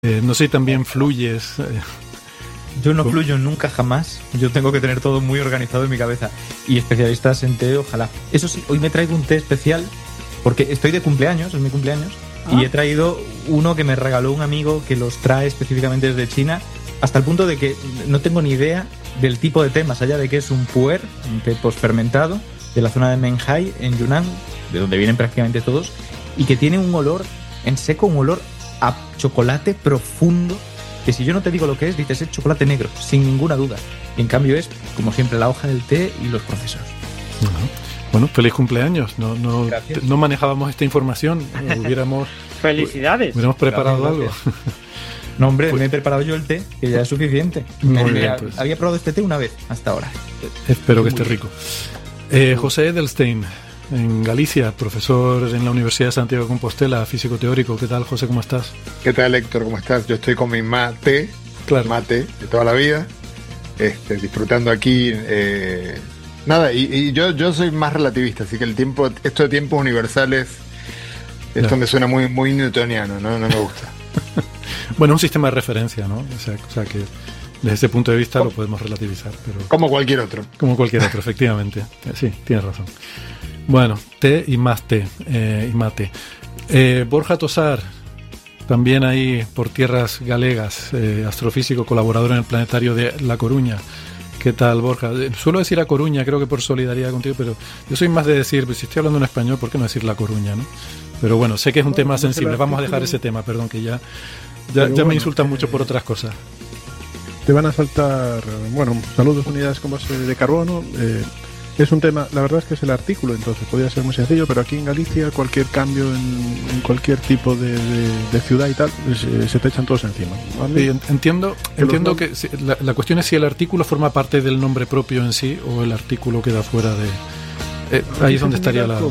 No sé si también fluyes. Yo no fluyo nunca, jamás. Yo tengo que tener todo muy organizado en mi cabeza. Y especialistas en té, ojalá. Eso sí, hoy me traigo un té especial porque estoy de cumpleaños, es mi cumpleaños. Y he traído uno que me regaló un amigo que los trae específicamente desde China, hasta el punto de que no tengo ni idea del tipo de té, más allá de que es un pu'er, un té posfermentado, de la zona de Menhai, en Yunnan, de donde vienen prácticamente todos, y que tiene un olor en seco, un olor a chocolate profundo, que si yo no te digo lo que es, dices es chocolate negro, sin ninguna duda. Y en cambio es, como siempre, la hoja del té y los procesos. Bueno, feliz cumpleaños. No manejábamos esta información. ¡Felicidades! Hubiéramos preparado algo. No, hombre, me he preparado yo el té, que ya es suficiente. Pues. Había probado este té una vez, hasta ahora. Espero que esté rico. José Edelstein, en Galicia, profesor en la Universidad de Santiago de Compostela, físico teórico. ¿Qué tal, José? ¿Cómo estás? ¿Qué tal, Héctor? ¿Cómo estás? Yo estoy con mi mate, mate de toda la vida, disfrutando aquí. Nada, y yo soy más relativista, así que esto de tiempos universales, esto me suena muy, muy newtoniano, ¿no? No me gusta. Bueno, un sistema de referencia, ¿no? O sea que desde ese punto de vista lo podemos relativizar. Pero como cualquier otro. Como cualquier otro, efectivamente. Sí, tienes razón. Bueno, té y más té y mate. Borja Tosar, también ahí por tierras galegas, astrofísico, colaborador en el planetario de La Coruña. ¿Qué tal, Borja? Suelo decir A Coruña, creo que por solidaridad contigo, pero yo soy más de decir, pues, si estoy hablando en español, ¿por qué no decir La Coruña, no? Pero bueno, sé que es un tema sensible. Vamos a dejar ese tema, perdón, que ya me insultan mucho por otras cosas. Te van a faltar, saludos, unidades con base de carbono. Es un tema, la verdad es que es el artículo, entonces podría ser muy sencillo, pero aquí en Galicia cualquier cambio en cualquier tipo de ciudad y tal, se te echan todos encima. Sí, entiendo que la cuestión es si el artículo forma parte del nombre propio en sí o el artículo queda fuera de... ahí es donde estaría la...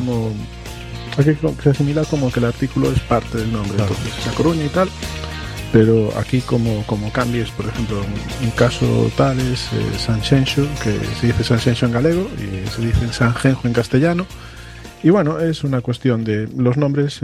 Aquí se asimila como que el artículo es parte del nombre, claro. Entonces La Coruña y tal, pero aquí como cambies, por ejemplo, un caso tal es Sanxenxo, que se dice Sanxenxo en galego y se dice Sanjenjo en castellano, y bueno, es una cuestión de los nombres,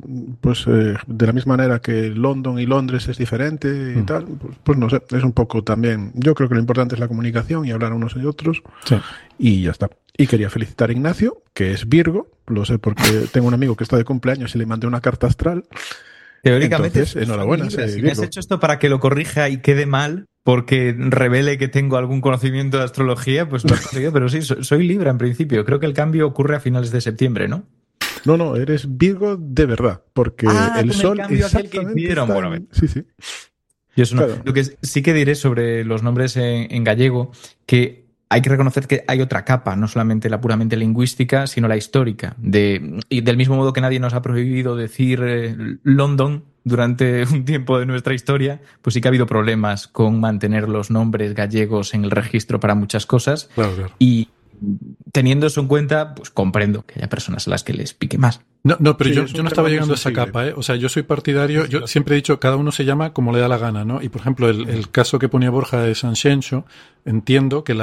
de la misma manera que London y Londres es diferente y tal, pues no sé, es un poco también, yo creo que lo importante es la comunicación y hablar unos y otros, sí. Y ya está. Y quería felicitar a Ignacio, que es Virgo, lo sé porque tengo un amigo que está de cumpleaños y le mandé una carta astral. Teóricamente, entonces, enhorabuena. Si me has hecho esto para que lo corrija y quede mal, porque revele que tengo algún conocimiento de astrología, pues lo he conseguido, pero sí, soy Libra en principio. Creo que el cambio ocurre a finales de septiembre, ¿no? No, eres Virgo de verdad, porque el Sol exactamente está... Bueno, sí. Y eso claro. Lo que sí que diré sobre los nombres en gallego, que hay que reconocer que hay otra capa, no solamente la puramente lingüística, sino la histórica. Y del mismo modo que nadie nos ha prohibido decir London durante un tiempo de nuestra historia, pues sí que ha habido problemas con mantener los nombres gallegos en el registro para muchas cosas. Claro. Y teniendo eso en cuenta, pues comprendo que haya personas a las que les pique más. No, pero yo no estaba llegando a esa capa, ¿eh? O sea, yo soy partidario, yo siempre he dicho, cada uno se llama como le da la gana, ¿no? Y por ejemplo, el caso que ponía Borja de Sanxenxo, entiendo que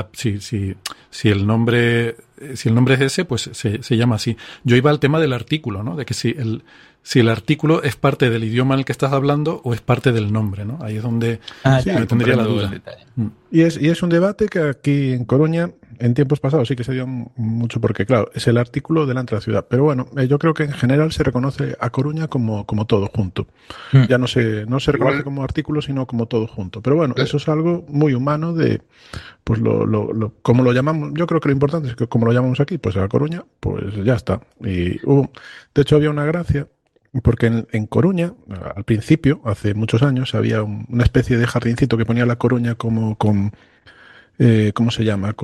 si el nombre es ese, pues se llama así. Yo iba al tema del artículo, ¿no? De que si el artículo es parte del idioma en el que estás hablando o es parte del nombre, ¿no? Ahí es donde me tendría la duda. Y es un debate que aquí en Coruña, en tiempos pasados, sí que se dio mucho porque, claro, es el artículo delante de la ciudad. Pero bueno, yo creo que en general se reconoce a Coruña como todo junto. Ya no se reconoce como artículo, sino como todo junto. Pero bueno, eso es algo muy humano de, pues como lo llamamos, yo creo que lo importante es que como lo llamamos aquí, pues a Coruña, pues ya está. Y de hecho había una gracia, porque en Coruña, al principio, hace muchos años, había una especie de jardincito que ponía La Coruña como con... ¿cómo se llama?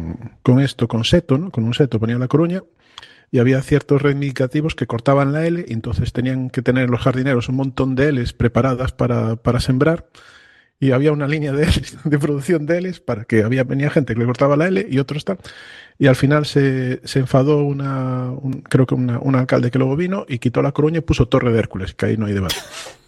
Con seto, ¿no? Con un seto ponía La Coruña y había ciertos reivindicativos que cortaban la L y entonces tenían que tener los jardineros un montón de Ls preparadas para sembrar y había una línea de Ls, de producción de Ls para que venía gente que le cortaba la L y otros tal. Y al final se enfadó creo que un alcalde que luego vino y quitó La Coruña y puso Torre de Hércules, que ahí no hay debate.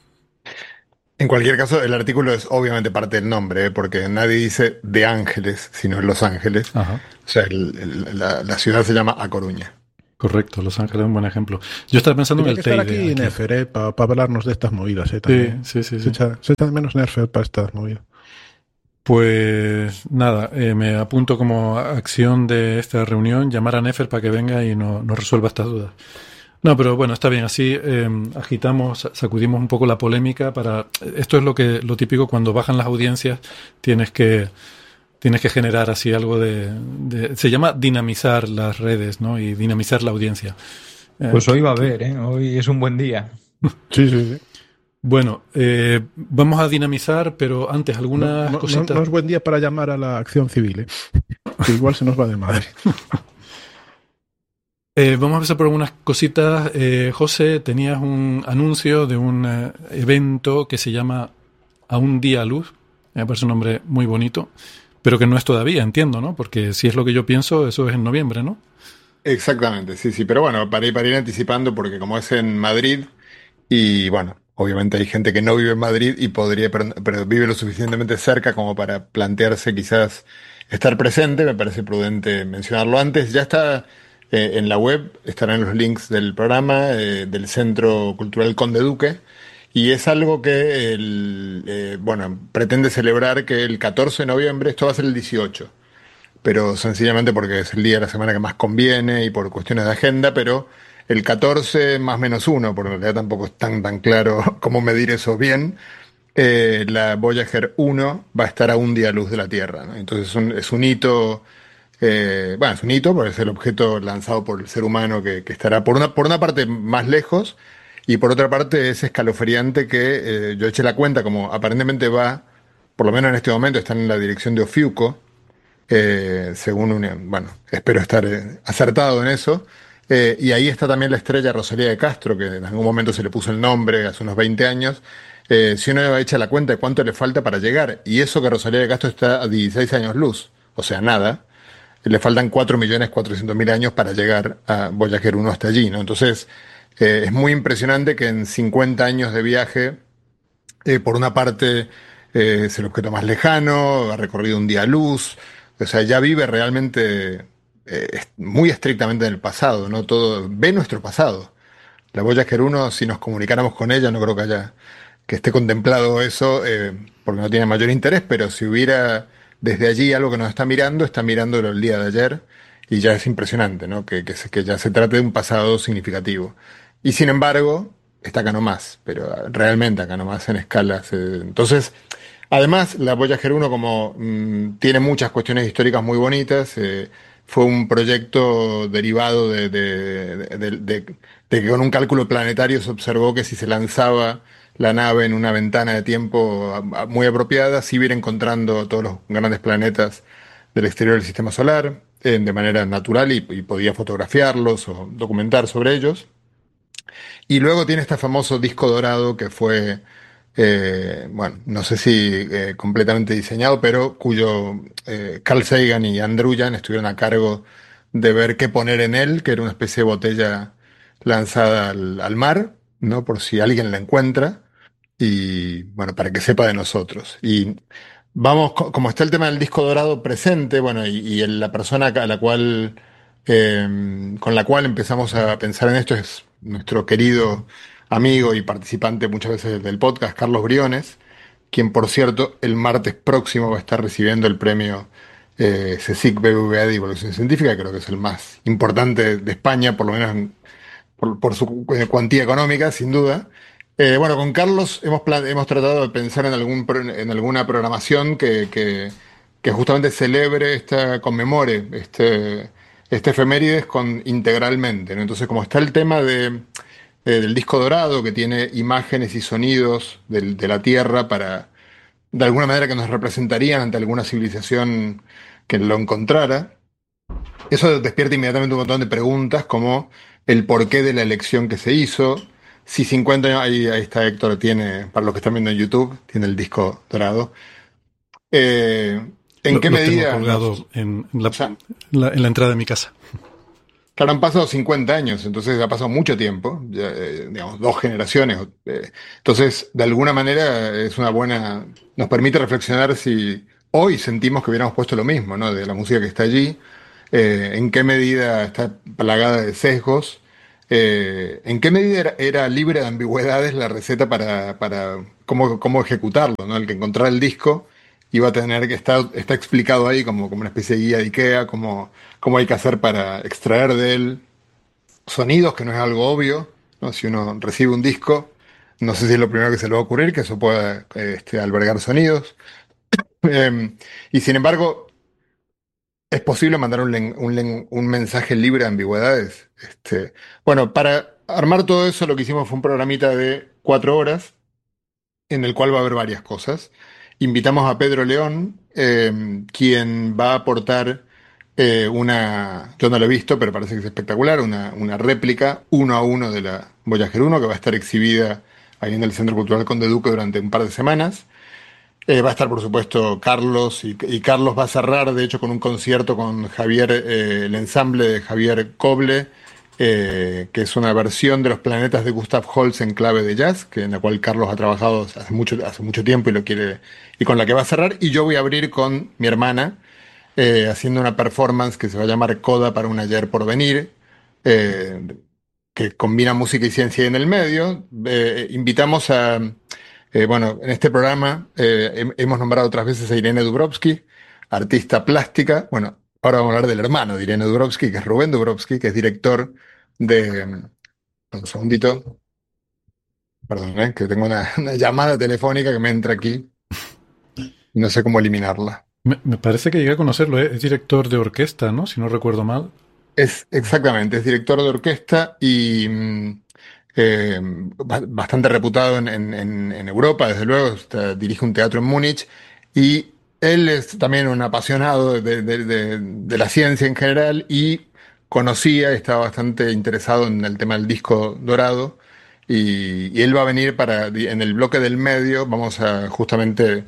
En cualquier caso, el artículo es obviamente parte del nombre, porque nadie dice de Ángeles, sino Los Ángeles. Ajá. O sea, la ciudad se llama A Coruña. Correcto, Los Ángeles es un buen ejemplo. Yo estaba pensando en el Teide. Teide. Aquí Nefer, para hablarnos de estas movidas. También. Sí. Se echa de menos Nefer para estas movidas. Pues nada, me apunto como acción de esta reunión, llamar a Nefer para que venga y nos resuelva estas dudas. No, pero bueno, está bien, así agitamos, sacudimos un poco la polémica para... Esto es lo típico cuando bajan las audiencias, tienes que generar así algo se llama dinamizar las redes, ¿no? Y dinamizar la audiencia. Pues hoy va a haber, ¿eh? Hoy es un buen día. Sí. Bueno, vamos a dinamizar, pero antes algunas cositas. No es buen día para llamar a la acción civil, que igual se nos va de madre. Vamos a empezar por algunas cositas. José, tenías un anuncio de un evento que se llama A un día luz. Me parece un nombre muy bonito, pero que no es todavía, entiendo, ¿no? Porque si es lo que yo pienso, eso es en noviembre, ¿no? Exactamente, sí. Pero bueno, para ir anticipando, porque como es en Madrid, y bueno, obviamente hay gente que no vive en Madrid y podría, pero vive lo suficientemente cerca como para plantearse quizás estar presente. Me parece prudente mencionarlo antes. Ya está en la web, estarán los links del programa del Centro Cultural Conde Duque. Y es algo que pretende celebrar que el 14 de noviembre, esto va a ser el 18, pero sencillamente porque es el día de la semana que más conviene y por cuestiones de agenda, pero el 14 más menos uno, porque en realidad tampoco es tan claro cómo medir eso bien, la Voyager 1 va a estar a un día luz de la Tierra, ¿no? Entonces es un hito, es un hito porque es el objeto lanzado por el ser humano que estará por una parte más lejos y por otra parte es escalofriante que yo eché la cuenta como aparentemente va, por lo menos en este momento está en la dirección de Ofiuco, espero estar acertado en eso. Y ahí está también la estrella Rosalía de Castro, que en algún momento se le puso el nombre hace unos 20 años. Si uno echa la cuenta de cuánto le falta para llegar, y eso que Rosalía de Castro está a 16 años luz, o sea, nada, le faltan 4.400.000 años para llegar a Voyager 1 hasta allí, ¿no? Entonces, es muy impresionante que en 50 años de viaje, por una parte, es el objeto más lejano, ha recorrido un día luz, o sea, ya vive realmente muy estrictamente en el pasado, ¿no? Todo, ve nuestro pasado. La Voyager 1, si nos comunicáramos con ella, no creo que esté contemplado eso, porque no tiene mayor interés, pero si hubiera desde allí algo que nos está mirando el día de ayer, y ya es impresionante, ¿no? Que ya se trate de un pasado significativo. Y sin embargo, está acá nomás, pero realmente acá nomás en escalas. Entonces, además, la Voyager 1 como tiene muchas cuestiones históricas muy bonitas, fue un proyecto derivado de que con un cálculo planetario se observó que si se lanzaba la nave en una ventana de tiempo muy apropiada, sí iba a ir encontrando todos los grandes planetas del exterior del sistema solar de manera natural y podía fotografiarlos o documentar sobre ellos. Y luego tiene este famoso disco dorado que fue, no sé si completamente diseñado, pero cuyo Carl Sagan y Andrew Yan estuvieron a cargo de ver qué poner en él, que era una especie de botella lanzada al mar, ¿no? Por si alguien la encuentra, y bueno, para que sepa de nosotros. Y vamos, como está el tema del disco dorado presente, bueno, y la persona a la cual, con la cual empezamos a pensar en esto es nuestro querido amigo y participante muchas veces del podcast, Carlos Briones, quien por cierto el martes próximo va a estar recibiendo el premio CSIC BBVA de Divulgación Científica, creo que es el más importante de España, por lo menos por su cuantía económica, sin duda. Con Carlos hemos tratado de pensar en alguna programación que justamente celebre conmemore este efemérides integralmente, ¿no? Entonces, como está el tema del disco dorado, que tiene imágenes y sonidos de la Tierra de alguna manera que nos representarían ante alguna civilización que lo encontrara, eso despierta inmediatamente un montón de preguntas como el porqué de la elección que se hizo. Si 50 años, ahí está Héctor, para los que están viendo en YouTube, tiene el disco dorado. ¿En qué medida? Tengo colgado en la entrada de mi casa. Claro, han pasado 50 años, entonces ha pasado mucho tiempo, ya, digamos, 2 generaciones. Entonces, de alguna manera, nos permite reflexionar si hoy sentimos que hubiéramos puesto lo mismo, ¿no? De la música que está allí. en qué medida está plagada de sesgos, en qué medida era libre de ambigüedades la receta para cómo ejecutarlo, ¿no? El que encontrara el disco iba a tener que está explicado ahí como una especie de guía de IKEA, cómo hay que hacer para extraer de él sonidos, que no es algo obvio, ¿no? Si uno recibe un disco, no sé si es lo primero que se le va a ocurrir, que eso pueda albergar sonidos. Y sin embargo, es posible mandar un mensaje libre de ambigüedades. Bueno, para armar todo eso, lo que hicimos fue un programita de 4 horas, en el cual va a haber varias cosas. Invitamos a Pedro León, quien va a aportar yo no lo he visto, pero parece que es espectacular, una réplica 1-1 de la Voyager 1, que va a estar exhibida ahí en el Centro Cultural Conde Duque durante un par de semanas. Va a estar, por supuesto, Carlos, y Carlos va a cerrar, de hecho, con un concierto con Javier, el ensamble de Javier Coble, que es una versión de Los Planetas de Gustav Holst en clave de jazz, en la cual Carlos ha trabajado hace mucho tiempo y con la que va a cerrar. Y yo voy a abrir con mi hermana, haciendo una performance que se va a llamar Coda para un ayer por venir, que combina música y ciencia en el medio. Invitamos bueno, en este programa hemos nombrado otras veces a Irene Dubrovsky, artista plástica. Bueno, ahora vamos a hablar del hermano de Irene Dubrovsky, que es Rubén Dubrovsky, que es director de... Un segundito. Perdón, que tengo una llamada telefónica que me entra aquí y no sé cómo eliminarla. Me parece que llegué a conocerlo, ¿eh? Es director de orquesta, ¿no? Si no recuerdo mal. Exactamente, es director de orquesta y bastante reputado en Europa, desde luego. Dirige un teatro en Múnich y él es también un apasionado de la ciencia en general y estaba bastante interesado en el tema del disco dorado y él va a venir en el bloque del medio, vamos a justamente...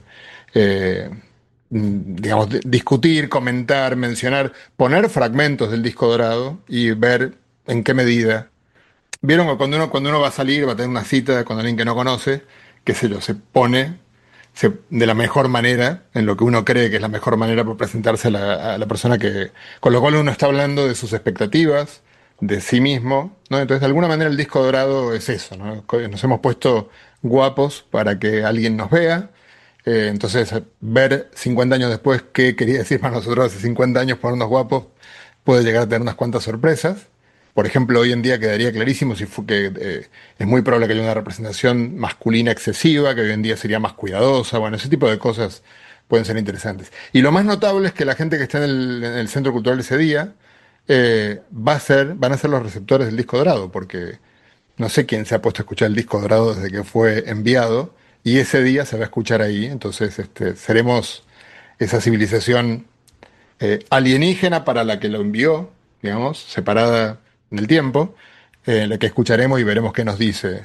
digamos, discutir, comentar, mencionar, poner fragmentos del disco dorado y ver en qué medida. Vieron que cuando uno va a salir, va a tener una cita con alguien que no conoce, qué sé yo, se pone de la mejor manera, en lo que uno cree que es la mejor manera para presentarse a la persona con lo cual uno está hablando de sus expectativas, de sí mismo, ¿no? Entonces, de alguna manera el disco dorado es eso, ¿no? Nos hemos puesto guapos para que alguien nos vea. Entonces, ver 50 años después qué quería decir para nosotros hace 50 años ponernos guapos puede llegar a tener unas cuantas sorpresas. Por ejemplo, hoy en día quedaría clarísimo es muy probable que haya una representación masculina excesiva, que hoy en día sería más cuidadosa. Bueno, ese tipo de cosas pueden ser interesantes. Y lo más notable es que la gente que está en el Centro Cultural ese día van a ser los receptores del disco dorado, porque no sé quién se ha puesto a escuchar el disco dorado desde que fue enviado, y ese día se va a escuchar ahí. Entonces seremos esa civilización alienígena para la que lo envió, digamos, separada en el tiempo, la que escucharemos y veremos qué nos dice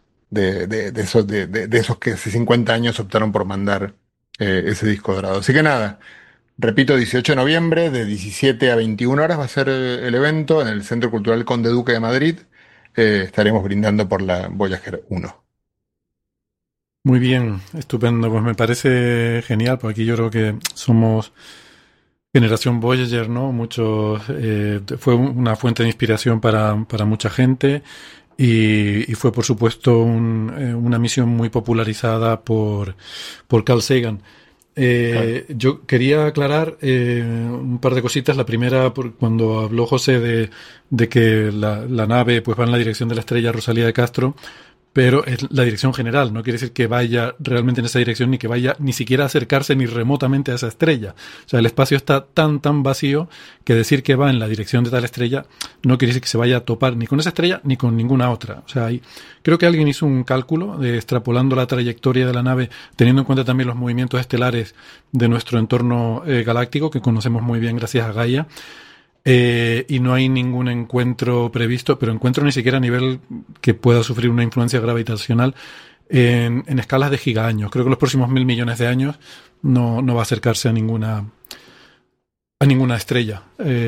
de esos que hace 50 años optaron por mandar ese disco dorado. Así que nada, repito, 18 de noviembre, de 17 a 21 horas va a ser el evento en el Centro Cultural Conde Duque de Madrid. Estaremos brindando por la Voyager 1. Muy bien, estupendo. Pues me parece genial, porque aquí yo creo que somos generación Voyager, ¿no? Fue una fuente de inspiración para mucha gente y fue, por supuesto, una misión muy popularizada por Carl Sagan. Claro. Yo quería aclarar un par de cositas. La primera, cuando habló José de que la nave pues va en la dirección de la estrella Rosalía de Castro, pero es la dirección general, no quiere decir que vaya realmente en esa dirección, ni que vaya ni siquiera a acercarse ni remotamente a esa estrella. O sea, el espacio está tan vacío que decir que va en la dirección de tal estrella no quiere decir que se vaya a topar ni con esa estrella ni con ninguna otra. O sea, creo que alguien hizo un cálculo extrapolando la trayectoria de la nave, teniendo en cuenta también los movimientos estelares de nuestro entorno galáctico, que conocemos muy bien gracias a Gaia. Y no hay ningún encuentro previsto, pero encuentro ni siquiera a nivel que pueda sufrir una influencia gravitacional en escalas de gigaaños. Creo que los próximos 1.000 millones de años no va a acercarse a ninguna estrella.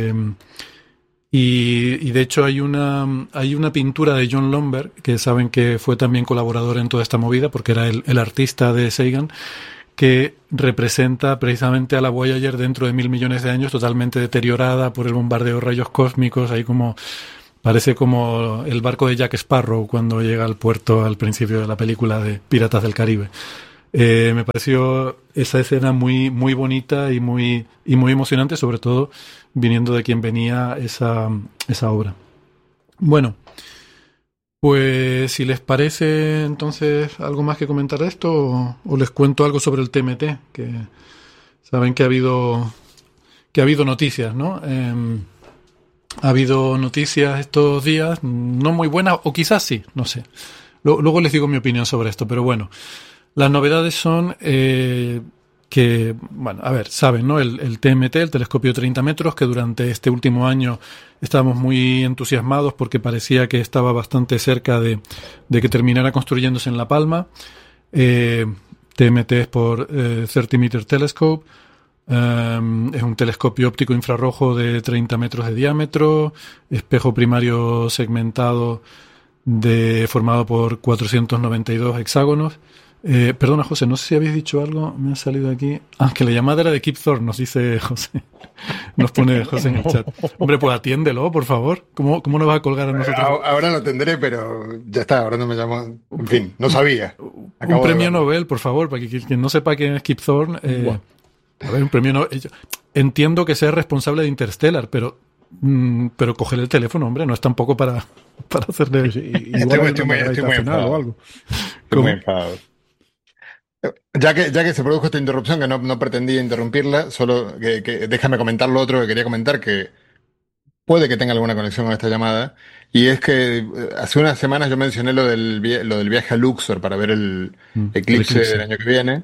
Y de hecho hay una pintura de John Lomberg, que saben que fue también colaborador en toda esta movida, porque era el artista de Sagan, que representa precisamente a la Voyager dentro de 1.000 millones de años, totalmente deteriorada por el bombardeo de rayos cósmicos, ahí como parece como el barco de Jack Sparrow cuando llega al puerto al principio de la película de Piratas del Caribe. Me pareció esa escena muy, muy bonita y muy emocionante, sobre todo viniendo de quien venía esa obra. Bueno, pues si les parece entonces algo más que comentar de esto, o les cuento algo sobre el TMT, que saben que ha habido noticias, ¿no? Ha habido noticias estos días, no muy buenas, o quizás sí, no sé. Luego les digo mi opinión sobre esto, pero bueno. Las novedades son que, bueno, a ver, saben, ¿no? El TMT, el telescopio de 30 metros, que durante este último año estábamos muy entusiasmados porque parecía que estaba bastante cerca de que terminara construyéndose en La Palma. TMT es por 30 Meter Telescope. Es un telescopio óptico infrarrojo de 30 metros de diámetro, espejo primario segmentado formado por 492 hexágonos. Perdona, José, no sé si habéis dicho algo, me ha salido aquí. Que la llamada era de Kip Thorne, nos dice José. Nos pone José en el chat. Hombre, pues atiéndelo, por favor. ¿Cómo nos va a colgar a nosotros? Ahora lo tendré, pero ya está, ahora no me llamo. En fin, no sabía. Un premio Nobel, por favor, para que quien no sepa quién es Kip Thorne. A ver, un premio Nobel. Entiendo que sea responsable de Interstellar, pero coger el teléfono, hombre, no es tampoco para hacerle. Estoy muy enfadado. Estoy muy enfadado. Ya que se produjo esta interrupción, que no pretendía interrumpirla, solo que déjame comentar lo otro que quería comentar, que puede que tenga alguna conexión con esta llamada, y es que hace unas semanas yo mencioné lo del viaje a Luxor para ver el eclipse del año que viene.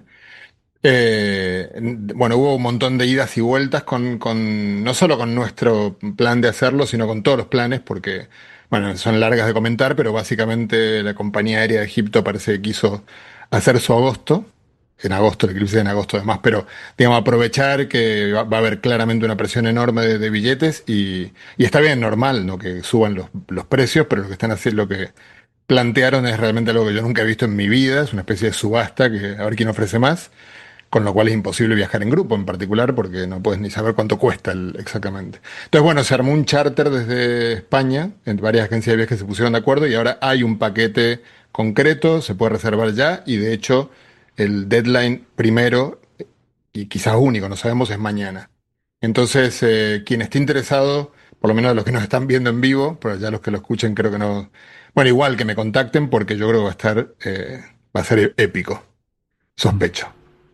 Bueno, hubo un montón de idas y vueltas no solo con nuestro plan de hacerlo, sino con todos los planes, porque, bueno, son largas de comentar, pero básicamente la compañía aérea de Egipto parece que quiso hacer su agosto, el eclipse en agosto además, pero digamos aprovechar que va a haber claramente una presión enorme de billetes y está bien, normal, ¿no? Que suban los precios, pero lo que están haciendo, lo que plantearon es realmente algo que yo nunca he visto en mi vida, es una especie de subasta, que a ver quién ofrece más, con lo cual es imposible viajar en grupo en particular porque no puedes ni saber cuánto cuesta exactamente. Entonces, bueno, se armó un charter desde España, en varias agencias de viajes se pusieron de acuerdo y ahora hay un paquete concreto, se puede reservar ya y de hecho el deadline primero y quizás único, no sabemos, es mañana. Entonces, quien esté interesado, por lo menos los que nos están viendo en vivo, pero ya los que lo escuchen creo que no. Bueno, igual que me contacten porque yo creo que va a ser épico. Sospecho.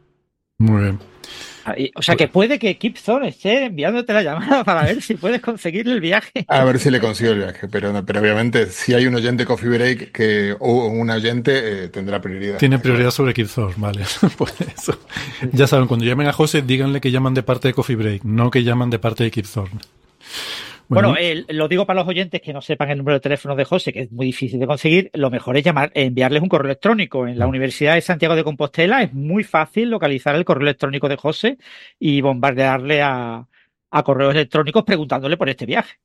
Muy bien. O sea que puede que Kip Thorne esté enviándote la llamada para ver si puedes conseguir el viaje. A ver si le consigo el viaje, pero obviamente si hay un oyente Coffee Break o un oyente tendrá prioridad. Tiene prioridad sobre Kip Thorne, vale. Pues eso. Ya saben, cuando llamen a José, díganle que llaman de parte de Coffee Break, no que llaman de parte de Kip Thorne. Bueno, lo digo para los oyentes que no sepan el número de teléfono de José, que es muy difícil de conseguir. Lo mejor es enviarles un correo electrónico. En la Universidad de Santiago de Compostela es muy fácil localizar el correo electrónico de José y bombardearle a correos electrónicos preguntándole por este viaje.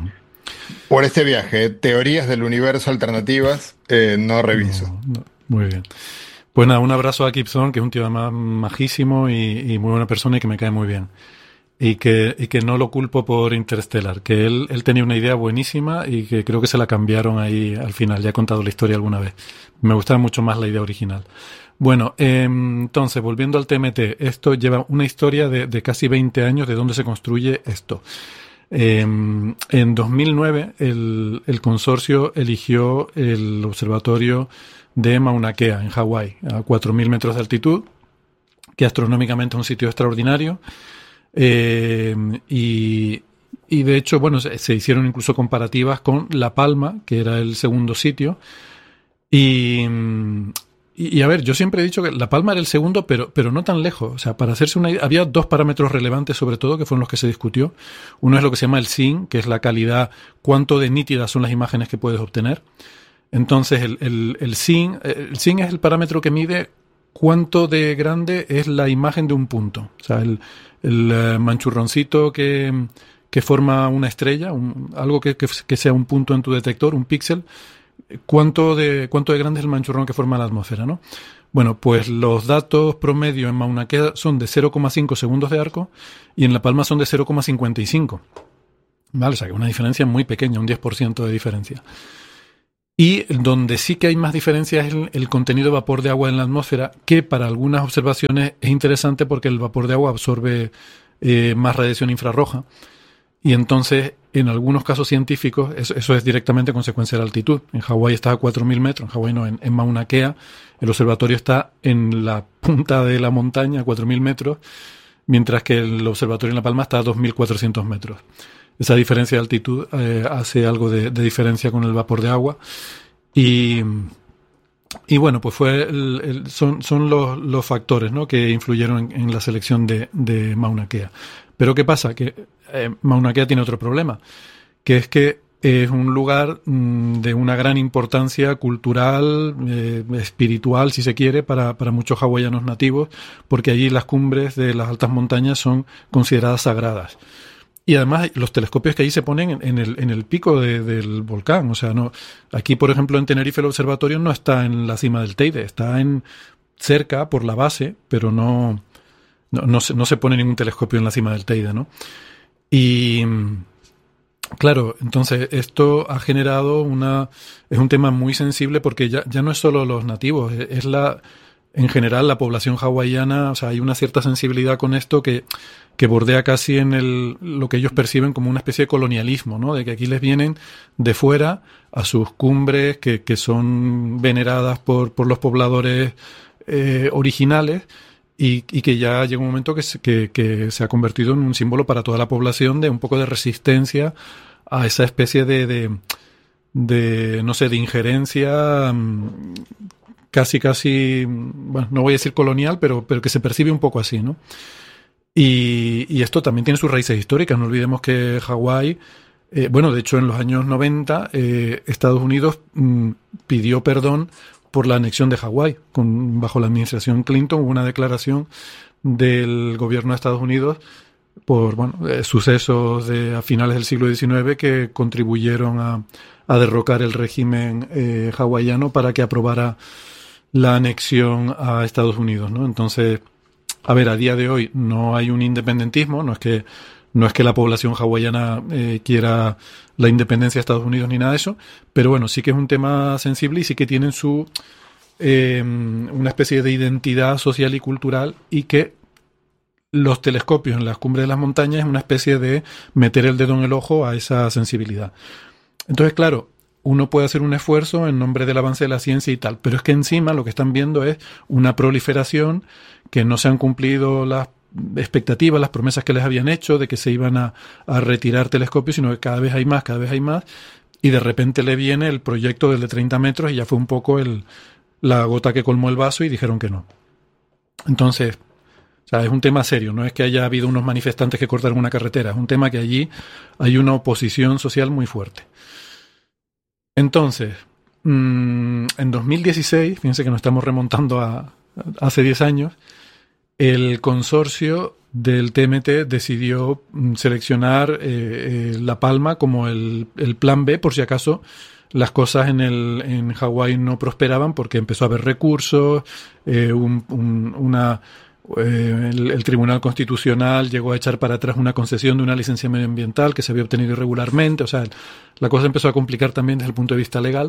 Por este viaje, teorías del universo alternativas, no reviso. No. Muy bien. Pues nada, un abrazo a Kip Thorne, que es un tío además majísimo y muy buena persona y que me cae muy bien. Y que no lo culpo por Interstellar, que él tenía una idea buenísima y que creo que se la cambiaron ahí al final. Ya he contado la historia alguna vez. Me gustaba mucho más la idea original. Bueno, entonces, volviendo al TMT, esto lleva una historia de casi 20 años de dónde se construye esto. En 2009, el consorcio eligió el observatorio de Mauna Kea, en Hawái, a 4.000 metros de altitud, que astronómicamente es un sitio extraordinario. Y de hecho, bueno, se hicieron incluso comparativas con La Palma, que era el segundo sitio. Y a ver, yo siempre he dicho que La Palma era el segundo, pero no tan lejos. O sea, para hacerse una idea, había dos parámetros relevantes sobre todo, que fueron los que se discutió. Uno es lo que se llama el SIN, que es la calidad, cuánto de nítidas son las imágenes que puedes obtener. Entonces, el SIN es el parámetro que mide cuánto de grande es la imagen de un punto. O sea, el manchurroncito que forma una estrella, algo que sea un punto en tu detector, un píxel, cuánto de grande es el manchurrón que forma la atmósfera, ¿no? Bueno, pues los datos promedio en Mauna Kea son de 0,5 segundos de arco y en La Palma son de 0,55. ¿Vale? O sea, que una diferencia muy pequeña, un 10% de diferencia. Y donde sí que hay más diferencia es el contenido de vapor de agua en la atmósfera, que para algunas observaciones es interesante porque el vapor de agua absorbe más radiación infrarroja. Y entonces, en algunos casos científicos, eso es directamente consecuencia de la altitud. En Hawái está a 4.000 metros, en Hawái no, en Mauna Kea el observatorio está en la punta de la montaña, a 4.000 metros, mientras que el observatorio en La Palma está a 2.400 metros. Esa diferencia de altitud hace algo de diferencia con el vapor de agua. Y bueno, pues son los factores, ¿no?, que influyeron en la selección de Mauna Kea. Pero ¿qué pasa? Que Mauna Kea tiene otro problema, que es que es un lugar de una gran importancia cultural, espiritual, si se quiere, para muchos hawaianos nativos, porque allí las cumbres de las altas montañas son consideradas sagradas. Y además los telescopios que allí se ponen en el pico del volcán. O sea, no, aquí, por ejemplo, en Tenerife el observatorio no está en la cima del Teide, está cerca por la base, pero no se pone ningún telescopio en la cima del Teide, ¿no? Y claro, entonces esto ha generado es un tema muy sensible porque ya no es solo los nativos, es en general la población hawaiana. O sea, hay una cierta sensibilidad con esto que bordea casi en lo que ellos perciben como una especie de colonialismo, ¿no? De que aquí les vienen de fuera a sus cumbres que son veneradas por los pobladores originales y que ya llega un momento que se ha convertido en un símbolo para toda la población de un poco de resistencia a esa especie de no sé, de injerencia casi, bueno, no voy a decir colonial, pero que se percibe un poco así, ¿no? Y esto también tiene sus raíces históricas. No olvidemos que Hawái, de hecho en los años 90, Estados Unidos pidió perdón por la anexión de Hawái. Bajo la administración Clinton hubo una declaración del gobierno de Estados Unidos por sucesos a finales del siglo XIX que contribuyeron a derrocar el régimen hawaiano para que aprobara la anexión a Estados Unidos, ¿no? Entonces, a día de hoy no hay un independentismo, no es que la población hawaiana quiera la independencia de Estados Unidos ni nada de eso, pero bueno, sí que es un tema sensible y sí que tienen una especie de identidad social y cultural, y que los telescopios en las cumbres de las montañas es una especie de meter el dedo en el ojo a esa sensibilidad. Entonces, claro, uno puede hacer un esfuerzo en nombre del avance de la ciencia y tal, pero es que encima lo que están viendo es una proliferación, que no se han cumplido las expectativas, las promesas que les habían hecho de que se iban a retirar telescopios, sino que cada vez hay más, y de repente le viene el proyecto del de 30 metros y ya fue un poco la gota que colmó el vaso y dijeron que no. Entonces, o sea, es un tema serio, no es que haya habido unos manifestantes que cortaron una carretera, es un tema que allí hay una oposición social muy fuerte. Entonces, en 2016, fíjense que nos estamos remontando a hace 10 años, el consorcio del TMT decidió seleccionar La Palma como el plan B, por si acaso las cosas en Hawái no prosperaban, porque empezó a haber recursos, el Tribunal Constitucional llegó a echar para atrás una concesión de una licencia medioambiental que se había obtenido irregularmente. O sea, la cosa empezó a complicar también desde el punto de vista legal.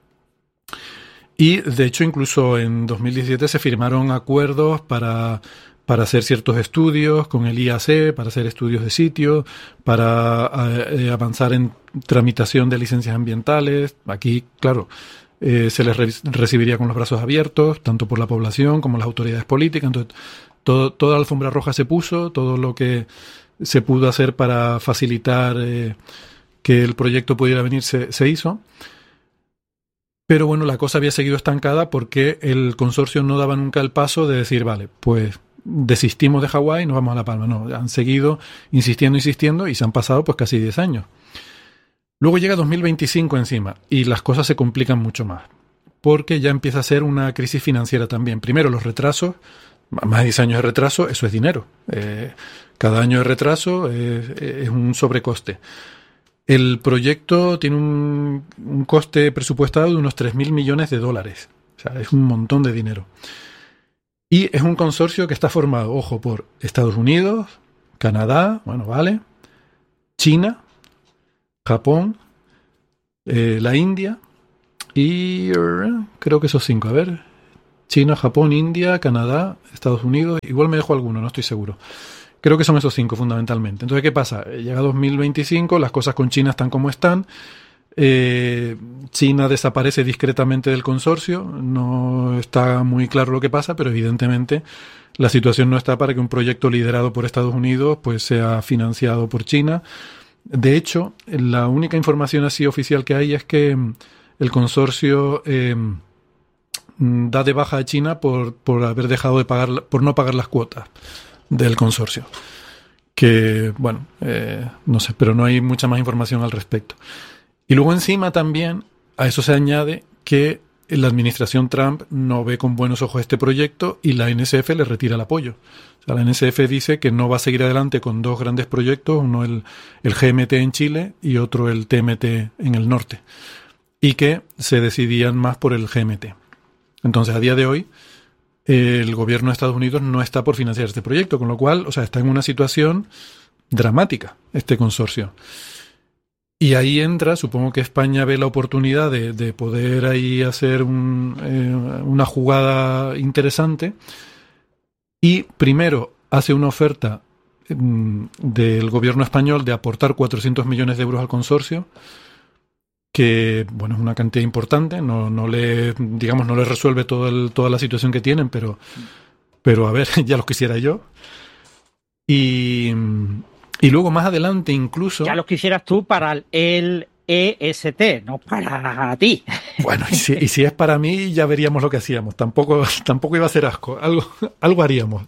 Y, de hecho, incluso en 2017 se firmaron acuerdos para hacer ciertos estudios con el IAC, para hacer estudios de sitio, para avanzar en tramitación de licencias ambientales. Aquí, claro, se les recibiría con los brazos abiertos, tanto por la población como las autoridades políticas. Entonces, toda la alfombra roja se puso, todo lo que se pudo hacer para facilitar que el proyecto pudiera venir se hizo. Pero bueno, la cosa había seguido estancada porque el consorcio no daba nunca el paso de decir, vale, pues desistimos de Hawái y nos vamos a La Palma. No, han seguido insistiendo y se han pasado pues casi 10 años. Luego llega 2025 encima y las cosas se complican mucho más, porque ya empieza a ser una crisis financiera también. Primero, los retrasos, más de 10 años de retraso, eso es dinero. Cada año de retraso es un sobrecoste. El proyecto tiene un coste presupuestado de unos $3.000 millones. O sea, es un montón de dinero. Y es un consorcio que está formado, ojo, por Estados Unidos, Canadá, China, Japón, la India y creo que esos 5. A ver, China, Japón, India, Canadá, Estados Unidos. Igual me dejo alguno, no estoy seguro. Creo que son esos 5 fundamentalmente. Entonces, ¿qué pasa? Llega 2025, las cosas con China están como están. China desaparece discretamente del consorcio. No está muy claro lo que pasa, pero evidentemente la situación no está para que un proyecto liderado por Estados Unidos pues sea financiado por China. De hecho, la única información así oficial que hay es que el consorcio da de baja a China por haber dejado de pagar, por no pagar las cuotas del consorcio. Que, bueno, no sé, pero no hay mucha más información al respecto. Y luego encima también a eso se añade que la administración Trump no ve con buenos ojos este proyecto y la NSF le retira el apoyo. O sea, la NSF dice que no va a seguir adelante con 2 grandes proyectos, uno el GMT en Chile y otro el TMT en el norte, y que se decidían más por el GMT. Entonces, a día de hoy, el gobierno de Estados Unidos no está por financiar este proyecto, con lo cual, o sea, está en una situación dramática este consorcio. Y ahí entra, supongo que España ve la oportunidad de poder ahí hacer una jugada interesante y primero hace una oferta del gobierno español de aportar 400 millones de euros al consorcio, que bueno, es una cantidad importante, no le resuelve toda la situación que tienen, pero a ver, ya lo quisiera yo. Y luego más adelante incluso... Ya lo quisieras tú para el EST, no para ti. Bueno, y si es para mí, ya veríamos lo que hacíamos. Tampoco iba a ser asco. Algo haríamos.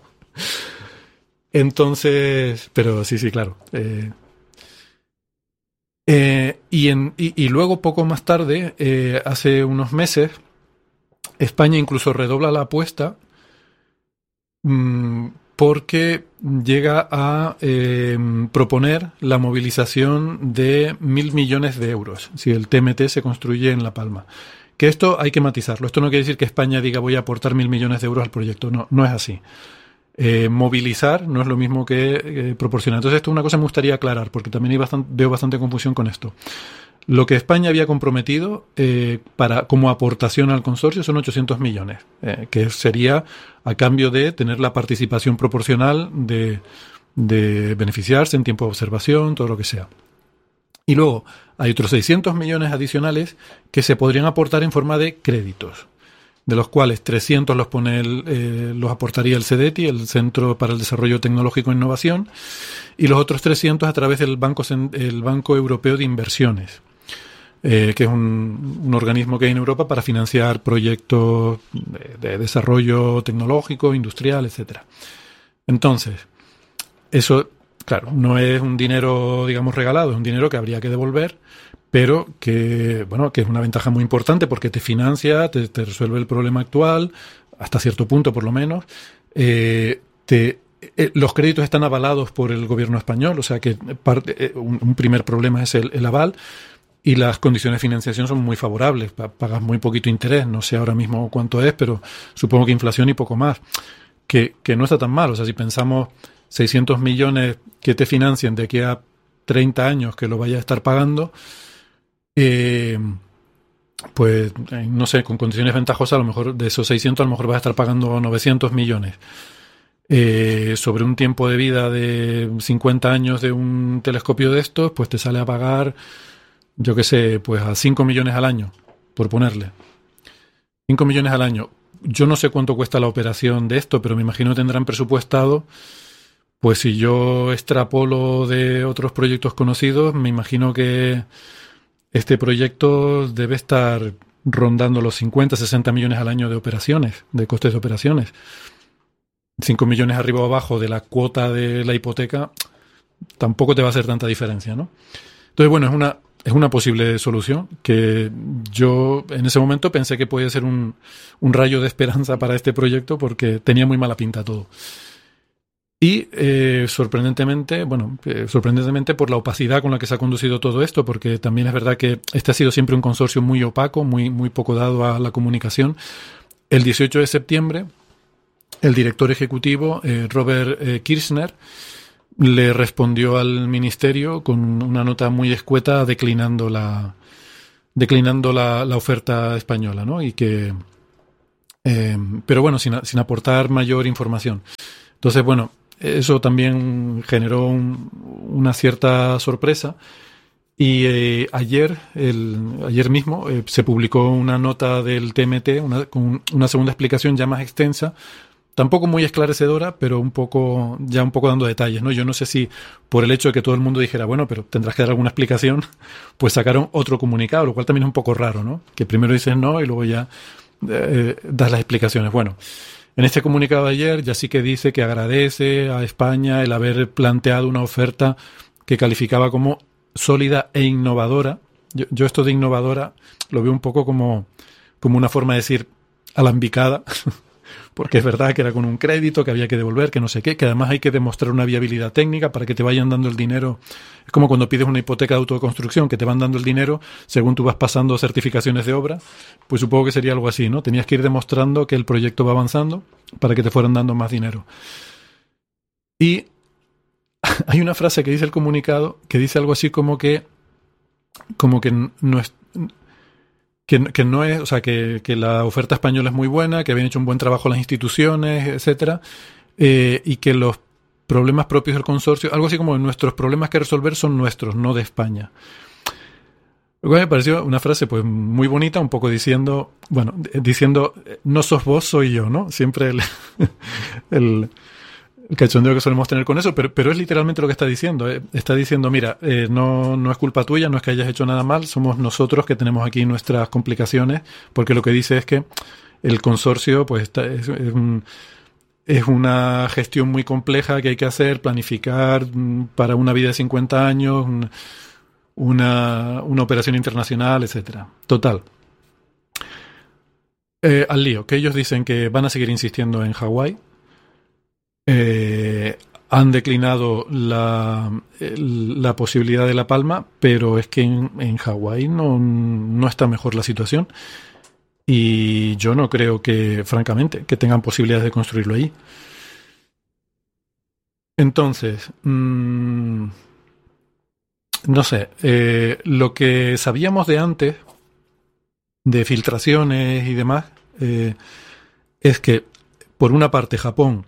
Entonces, pero sí, claro. Y luego, poco más tarde, hace unos meses, España incluso redobla la apuesta porque llega a proponer la movilización de 1.000 millones de euros si el TMT se construye en La Palma. Que esto hay que matizarlo. Esto no quiere decir que España diga voy a aportar 1.000 millones de euros al proyecto. No es así. Movilizar no es lo mismo que proporcionar. Entonces esto es una cosa que me gustaría aclarar porque también veo bastante confusión con esto. Lo que España había comprometido como aportación al consorcio son 800 millones, que sería a cambio de tener la participación proporcional de beneficiarse en tiempo de observación, todo lo que sea. Y luego hay otros 600 millones adicionales que se podrían aportar en forma de créditos, de los cuales 300 los aportaría el CEDETI, el Centro para el Desarrollo Tecnológico e Innovación, y los otros 300 a través del Banco Europeo de Inversiones, que es un organismo que hay en Europa para financiar proyectos de desarrollo tecnológico, industrial, etcétera. Entonces, eso, claro, no es un dinero, digamos, regalado, es un dinero que habría que devolver, pero que es una ventaja muy importante porque te financia, te resuelve el problema actual, hasta cierto punto por lo menos. Los créditos están avalados por el gobierno español, o sea que un primer problema es el aval, y las condiciones de financiación son muy favorables, pagas muy poquito interés, no sé ahora mismo cuánto es, pero supongo que inflación y poco más, que no está tan mal. O sea, si pensamos 600 millones que te financien de aquí a 30 años que lo vayas a estar pagando, pues no sé, con condiciones ventajosas, a lo mejor de esos 600 a lo mejor vas a estar pagando 900 millones. Sobre un tiempo de vida de 50 años de un telescopio de estos, pues te sale a pagar, yo qué sé, pues a 5 millones al año, por ponerle. 5 millones al año. Yo no sé cuánto cuesta la operación de esto, pero me imagino que tendrán presupuestado. Pues si yo extrapolo de otros proyectos conocidos, me imagino que este proyecto debe estar rondando los 50, 60 millones al año de operaciones, de costes de operaciones. 5 millones arriba o abajo de la cuota de la hipoteca, tampoco te va a hacer tanta diferencia, ¿no? Entonces, bueno, es una posible solución que yo en ese momento pensé que podía ser un rayo de esperanza para este proyecto porque tenía muy mala pinta todo. Y sorprendentemente por la opacidad con la que se ha conducido todo esto, porque también es verdad que este ha sido siempre un consorcio muy opaco, muy poco dado a la comunicación. El 18 de septiembre el director ejecutivo, Robert Kirchner, le respondió al ministerio con una nota muy escueta declinando la oferta española, ¿no? Y que, pero bueno, sin aportar mayor información. Entonces, bueno, eso también generó una cierta sorpresa. Y ayer mismo se publicó una nota del TMT, con una segunda explicación ya más extensa, tampoco muy esclarecedora, pero un poco dando detalles, ¿no? Yo no sé si por el hecho de que todo el mundo dijera, bueno, pero tendrás que dar alguna explicación, pues sacaron otro comunicado, lo cual también es un poco raro, ¿no? Que primero dices no y luego ya das las explicaciones. Bueno, en este comunicado de ayer ya sí que dice que agradece a España el haber planteado una oferta que calificaba como sólida e innovadora. Yo esto de innovadora lo veo un poco como una forma de decir alambicada, porque es verdad que era con un crédito que había que devolver, que no sé qué, que además hay que demostrar una viabilidad técnica para que te vayan dando el dinero. Es como cuando pides una hipoteca de autoconstrucción, que te van dando el dinero según tú vas pasando certificaciones de obra. Pues supongo que sería algo así, ¿no? Tenías que ir demostrando que el proyecto va avanzando para que te fueran dando más dinero. Y hay una frase que dice el comunicado que dice algo así como que no es... Que no es, o sea, que la oferta española es muy buena, que habían hecho un buen trabajo las instituciones, etcétera, y que los problemas propios del consorcio, algo así como nuestros problemas que resolver son nuestros, no de España. Lo cual me pareció una frase pues muy bonita, un poco diciendo no sos vos, soy yo, ¿no? Siempre el cachondeo que solemos tener con eso, pero es literalmente lo que está diciendo. Está diciendo, mira, no es culpa tuya, no es que hayas hecho nada mal, somos nosotros que tenemos aquí nuestras complicaciones, porque lo que dice es que el consorcio pues es una gestión muy compleja que hay que hacer, planificar para una vida de 50 años, una operación internacional, etcétera. Total. Al lío, que ellos dicen que van a seguir insistiendo en Hawái. Han declinado la posibilidad de La Palma, pero es que en Hawái no está mejor la situación y yo no creo que, francamente, que tengan posibilidades de construirlo allí. Entonces, no sé, lo que sabíamos de antes, de filtraciones y demás, es que, por una parte, Japón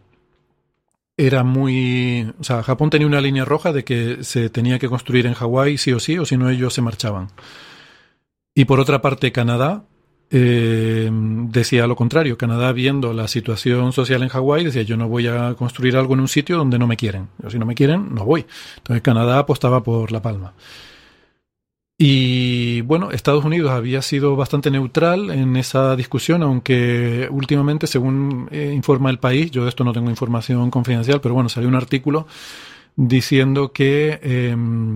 Japón tenía una línea roja de que se tenía que construir en Hawái sí, o si no ellos se marchaban. Y por otra parte, Canadá decía lo contrario. Canadá, viendo la situación social en Hawái, decía, yo no voy a construir algo en un sitio donde no me quieren. Yo, si no me quieren, no voy. Entonces Canadá apostaba por La Palma. Y bueno, Estados Unidos había sido bastante neutral en esa discusión, aunque últimamente, según informa El País, yo de esto no tengo información confidencial, pero bueno, salió un artículo diciendo que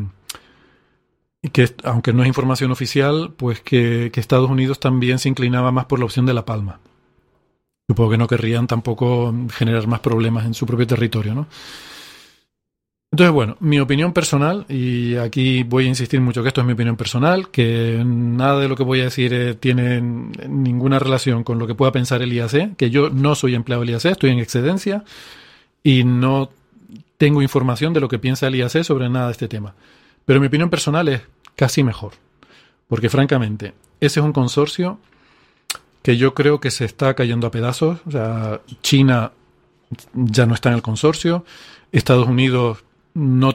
aunque no es información oficial, pues que Estados Unidos también se inclinaba más por la opción de La Palma. Supongo que no querrían tampoco generar más problemas en su propio territorio, ¿no? Entonces, bueno, mi opinión personal, y aquí voy a insistir mucho que esto es mi opinión personal, que nada de lo que voy a decir tiene ninguna relación con lo que pueda pensar el IAC, que yo no soy empleado del IAC, estoy en excedencia y no tengo información de lo que piensa el IAC sobre nada de este tema. Pero mi opinión personal es casi mejor, porque francamente, ese es un consorcio que yo creo que se está cayendo a pedazos. O sea, China ya no está en el consorcio, Estados Unidos no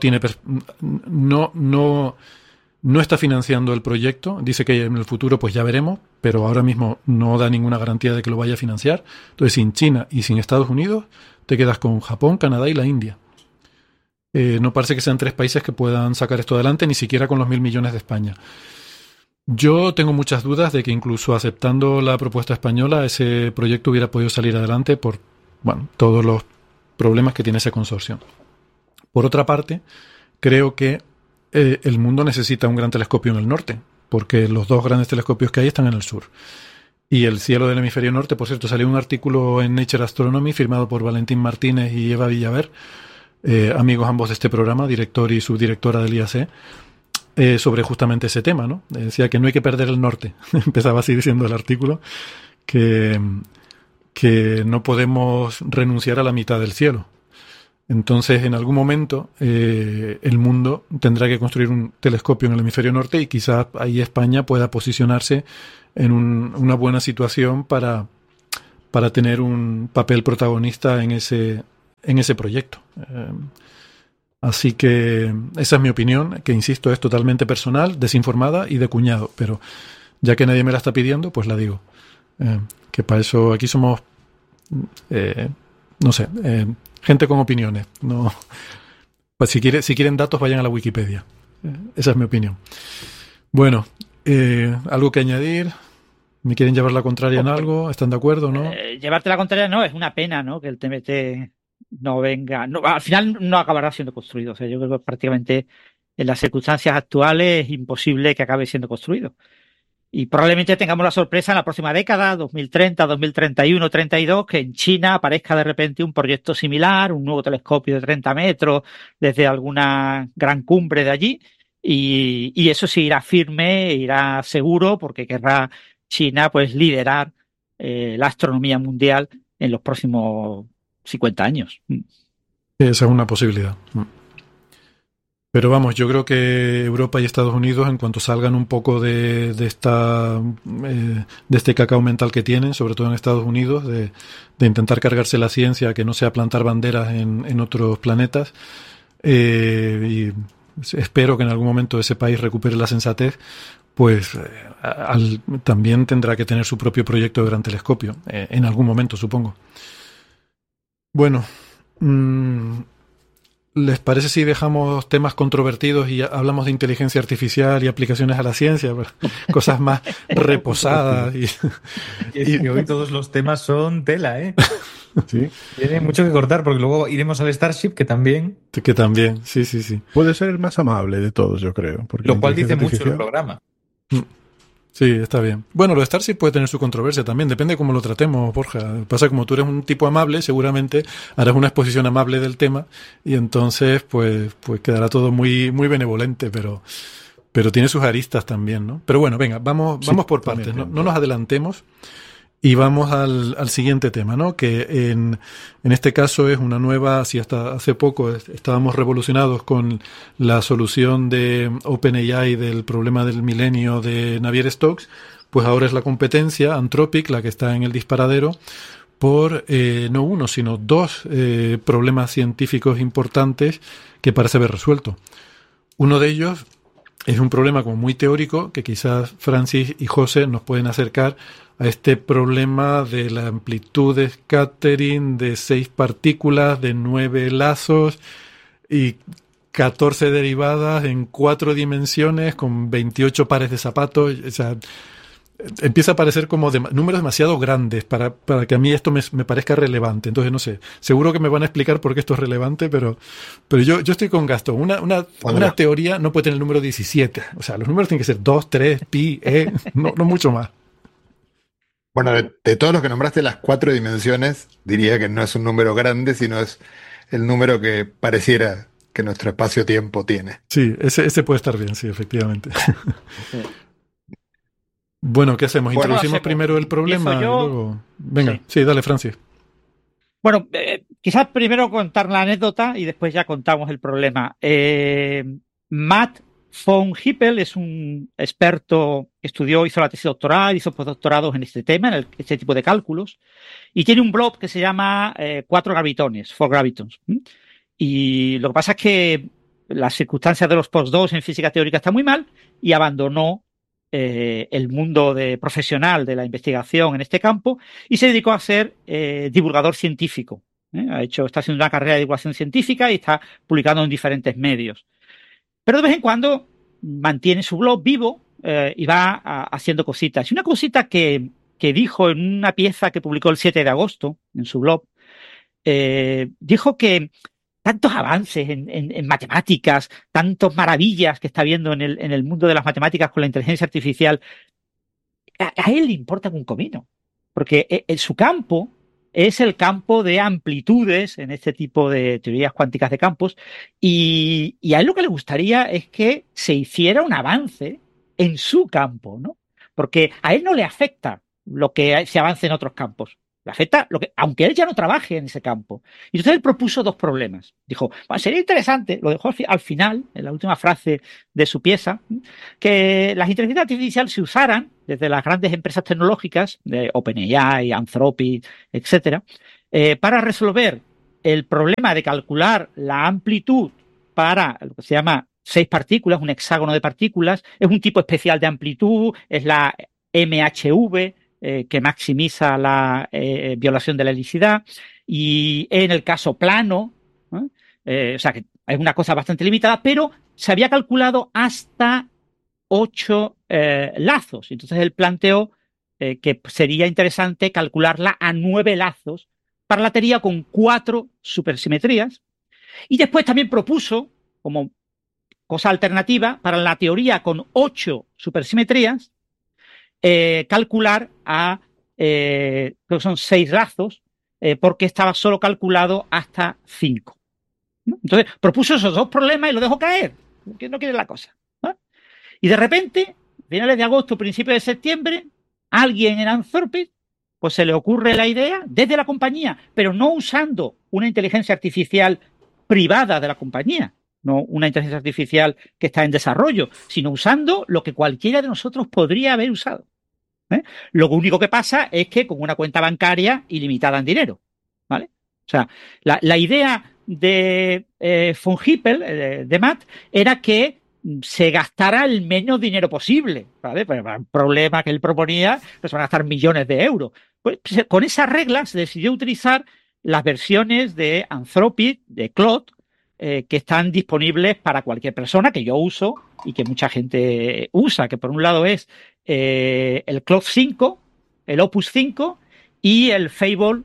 está financiando el proyecto, dice que en el futuro pues ya veremos, pero ahora mismo no da ninguna garantía de que lo vaya a financiar. Entonces, sin China y sin Estados Unidos, te quedas con Japón, Canadá y la India. No parece que sean tres países que puedan sacar esto adelante, ni siquiera con los 1.000 millones de España. Yo tengo muchas dudas de que incluso aceptando la propuesta española, ese proyecto hubiera podido salir adelante por todos los problemas que tiene ese consorcio. Por otra parte, creo que el mundo necesita un gran telescopio en el norte, porque los dos grandes telescopios que hay están en el sur. Y el cielo del hemisferio norte, por cierto, salió un artículo en Nature Astronomy firmado por Valentín Martínez y Eva Villaver, amigos ambos de este programa, director y subdirectora del IAC, sobre justamente ese tema, ¿no? Decía que no hay que perder el norte. Empezaba así diciendo el artículo, que que no podemos renunciar a la mitad del cielo. Entonces, en algún momento, el mundo tendrá que construir un telescopio en el hemisferio norte y quizás ahí España pueda posicionarse en una buena situación para tener un papel protagonista en ese proyecto. Así que esa es mi opinión, que insisto, es totalmente personal, desinformada y de cuñado, pero ya que nadie me la está pidiendo, pues la digo. Que para eso aquí somos, no sé, gente con opiniones. No, pues si quieren datos, vayan a la Wikipedia. Esa es mi opinión. Bueno, ¿algo que añadir? ¿Me quieren llevar la contraria en algo? ¿Están de acuerdo, no? Llevarte la contraria no, es una pena, ¿no? Que el TMT no venga. No, al final no acabará siendo construido. O sea, yo creo que prácticamente en las circunstancias actuales es imposible que acabe siendo construido. Y probablemente tengamos la sorpresa en la próxima década, 2030, 2031, 32, que en China aparezca de repente un proyecto similar, un nuevo telescopio de 30 metros desde alguna gran cumbre de allí. Y eso sí irá firme, irá seguro, porque querrá China pues liderar la astronomía mundial en los próximos 50 años. Esa es una posibilidad. Pero vamos, yo creo que Europa y Estados Unidos, en cuanto salgan un poco de este cacao mental que tienen, sobre todo en Estados Unidos, de intentar cargarse la ciencia, que no sea plantar banderas en otros planetas, y espero que en algún momento ese país recupere la sensatez, pues también tendrá que tener su propio proyecto de gran telescopio, en algún momento, supongo. Bueno, ¿les parece si dejamos temas controvertidos y hablamos de inteligencia artificial y aplicaciones a la ciencia? Cosas más reposadas. Y hoy todos los temas son tela, ¿eh? Sí. Tiene mucho que cortar porque luego iremos al Starship, que también... Que también, sí. Puede ser el más amable de todos, yo creo. Lo cual dice mucho el programa. Sí, está bien. Bueno, lo de Starship puede tener su controversia también, depende de cómo lo tratemos, Borja. Pasa como tú eres un tipo amable, seguramente harás una exposición amable del tema y entonces pues quedará todo muy, muy benevolente, pero tiene sus aristas también, ¿no? Pero bueno, venga, vamos por partes, no nos adelantemos y vamos al siguiente tema, ¿no? Que en este caso es una nueva, si hasta hace poco estábamos revolucionados con la solución de OpenAI del problema del milenio de Navier-Stokes, pues ahora es la competencia, Anthropic, la que está en el disparadero, por no uno, sino dos problemas científicos importantes que parece haber resuelto. Uno de ellos es un problema como muy teórico, que quizás Francis y José nos pueden acercar a este problema de la amplitud de scattering de 6 partículas, de 9 lazos y 14 derivadas en 4 dimensiones con 28 pares de zapatos. O sea, empieza a parecer como números demasiado grandes para que a mí esto me parezca relevante. Entonces, no sé, seguro que me van a explicar por qué esto es relevante, pero yo estoy con Gastón. Una teoría no puede tener el número 17. O sea, los números tienen que ser 2, 3, pi, no mucho más. Bueno, de todos los que nombraste, las 4 dimensiones, diría que no es un número grande, sino es el número que pareciera que nuestro espacio-tiempo tiene. Sí, ese puede estar bien, sí, efectivamente. Sí. Bueno, ¿qué hacemos? ¿Introducimos primero el problema? Y luego... Venga, sí, dale, Francis. Bueno, quizás primero contar la anécdota y después ya contamos el problema. Matt von Hippel es un experto que hizo la tesis doctoral, hizo postdoctorados en este tema, en este tipo de cálculos, y tiene un blog que se llama 4 gravitones, 4 gravitons. Y lo que pasa es que las circunstancias de los postdocs en física teórica están muy mal y abandonó el mundo profesional de la investigación en este campo y se dedicó a ser divulgador científico. Está haciendo una carrera de divulgación científica y está publicando en diferentes medios. Pero de vez en cuando mantiene su blog vivo y va haciendo cositas. Y una cosita que dijo en una pieza que publicó el 7 de agosto en su blog, dijo que tantos avances en matemáticas, tantas maravillas que está viendo en el mundo de las matemáticas con la inteligencia artificial, a él le importa un comino. Porque en su campo es el campo de amplitudes en este tipo de teorías cuánticas de campos y a él lo que le gustaría es que se hiciera un avance en su campo, ¿no? Porque a él no le afecta lo que se avance en otros campos. Le afecta aunque él ya no trabaje en ese campo. Y entonces él propuso dos problemas. Dijo, bueno, sería interesante, lo dejó al final, en la última frase de su pieza, que las inteligencias artificiales se usaran desde las grandes empresas tecnológicas, de OpenAI, Anthropic, etcétera, para resolver el problema de calcular la amplitud para lo que se llama 6 partículas, un hexágono de partículas. Es un tipo especial de amplitud, es la MHV, que maximiza la violación de la helicidad, y en el caso plano, o sea que es una cosa bastante limitada, pero se había calculado hasta 8 lazos. Entonces él planteó que sería interesante calcularla a 9 lazos para la teoría con 4 supersimetrías, y después también propuso, como cosa alternativa, para la teoría con 8 supersimetrías, calcular creo que son 6 lazos, porque estaba solo calculado hasta 5. ¿No? Entonces propuso esos dos problemas y lo dejó caer, porque no quiere la cosa, ¿no? Y de repente, finales de agosto, principios de septiembre, alguien en Anthropic pues se le ocurre la idea desde la compañía, pero no usando una inteligencia artificial privada de la compañía, no una inteligencia artificial que está en desarrollo, sino usando lo que cualquiera de nosotros podría haber usado. Lo único que pasa es que con una cuenta bancaria ilimitada en dinero, ¿vale? O sea, la idea de von Hippel, de Matt, era que se gastara el menos dinero posible, ¿vale? Pues el problema que él proponía, que se van a gastar millones de euros. Pues con esas reglas se decidió utilizar las versiones de Anthropic, de Claude, que están disponibles para cualquier persona, que yo uso y que mucha gente usa, que por un lado es el Claude 5, el Opus 5 y el Fable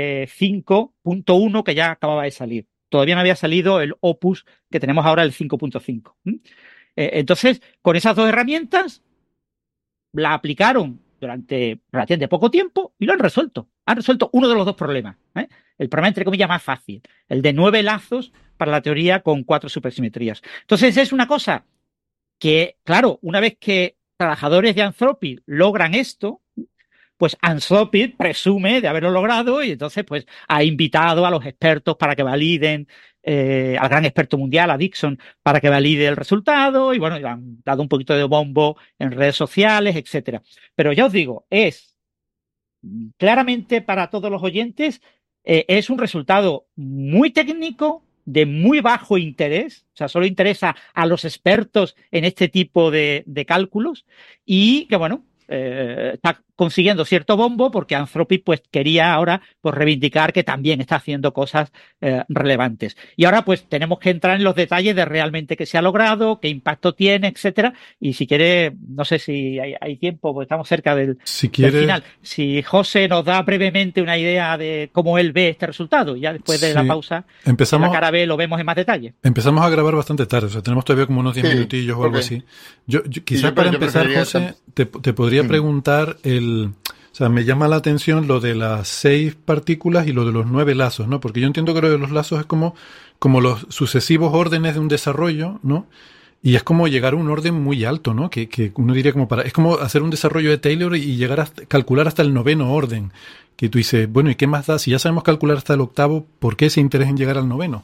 5.1, que ya acababa de salir. Todavía no había salido el Opus que tenemos ahora, el 5.5. Entonces, con esas dos herramientas, la aplicaron durante relativamente poco tiempo y lo han resuelto. Han resuelto uno de los dos problemas. El problema, entre comillas, más fácil, el de 9 lazos para la teoría con 4 supersimetrías. Entonces, es una cosa que, claro, una vez que trabajadores de Anthropic logran esto, pues Anthropic presume de haberlo logrado y entonces pues ha invitado a los expertos para que validen, al gran experto mundial, a Dixon, para que valide el resultado, y bueno, le han dado un poquito de bombo en redes sociales, etcétera. Pero ya os digo, es claramente para todos los oyentes, es un resultado muy técnico, de muy bajo interés, o sea, solo interesa a los expertos en este tipo de cálculos, y que bueno, está consiguiendo cierto bombo porque Anthropic pues quería ahora pues reivindicar que también está haciendo cosas relevantes. Y ahora pues tenemos que entrar en los detalles de realmente qué se ha logrado, qué impacto tiene, etcétera. Y si quiere, no sé si hay tiempo, porque estamos cerca del final. Si José nos da brevemente una idea de cómo él ve este resultado, y ya después de la pausa, empezamos, en la cara B lo vemos en más detalle. Empezamos a grabar bastante tarde, o sea, tenemos todavía como unos 10 minutillos o algo así. Yo quizás para empezar, José, te podría preguntar o sea, me llama la atención lo de las 6 partículas y lo de los 9 lazos, ¿no? Porque yo entiendo que lo de los lazos es como los sucesivos órdenes de un desarrollo, ¿no? Y es como llegar a un orden muy alto, ¿no? Que uno diría es como hacer un desarrollo de Taylor y llegar a calcular hasta el 9º orden. Que tú dices, bueno, ¿y qué más da? Si ya sabemos calcular hasta el 8º, ¿por qué ese interés en llegar al 9º?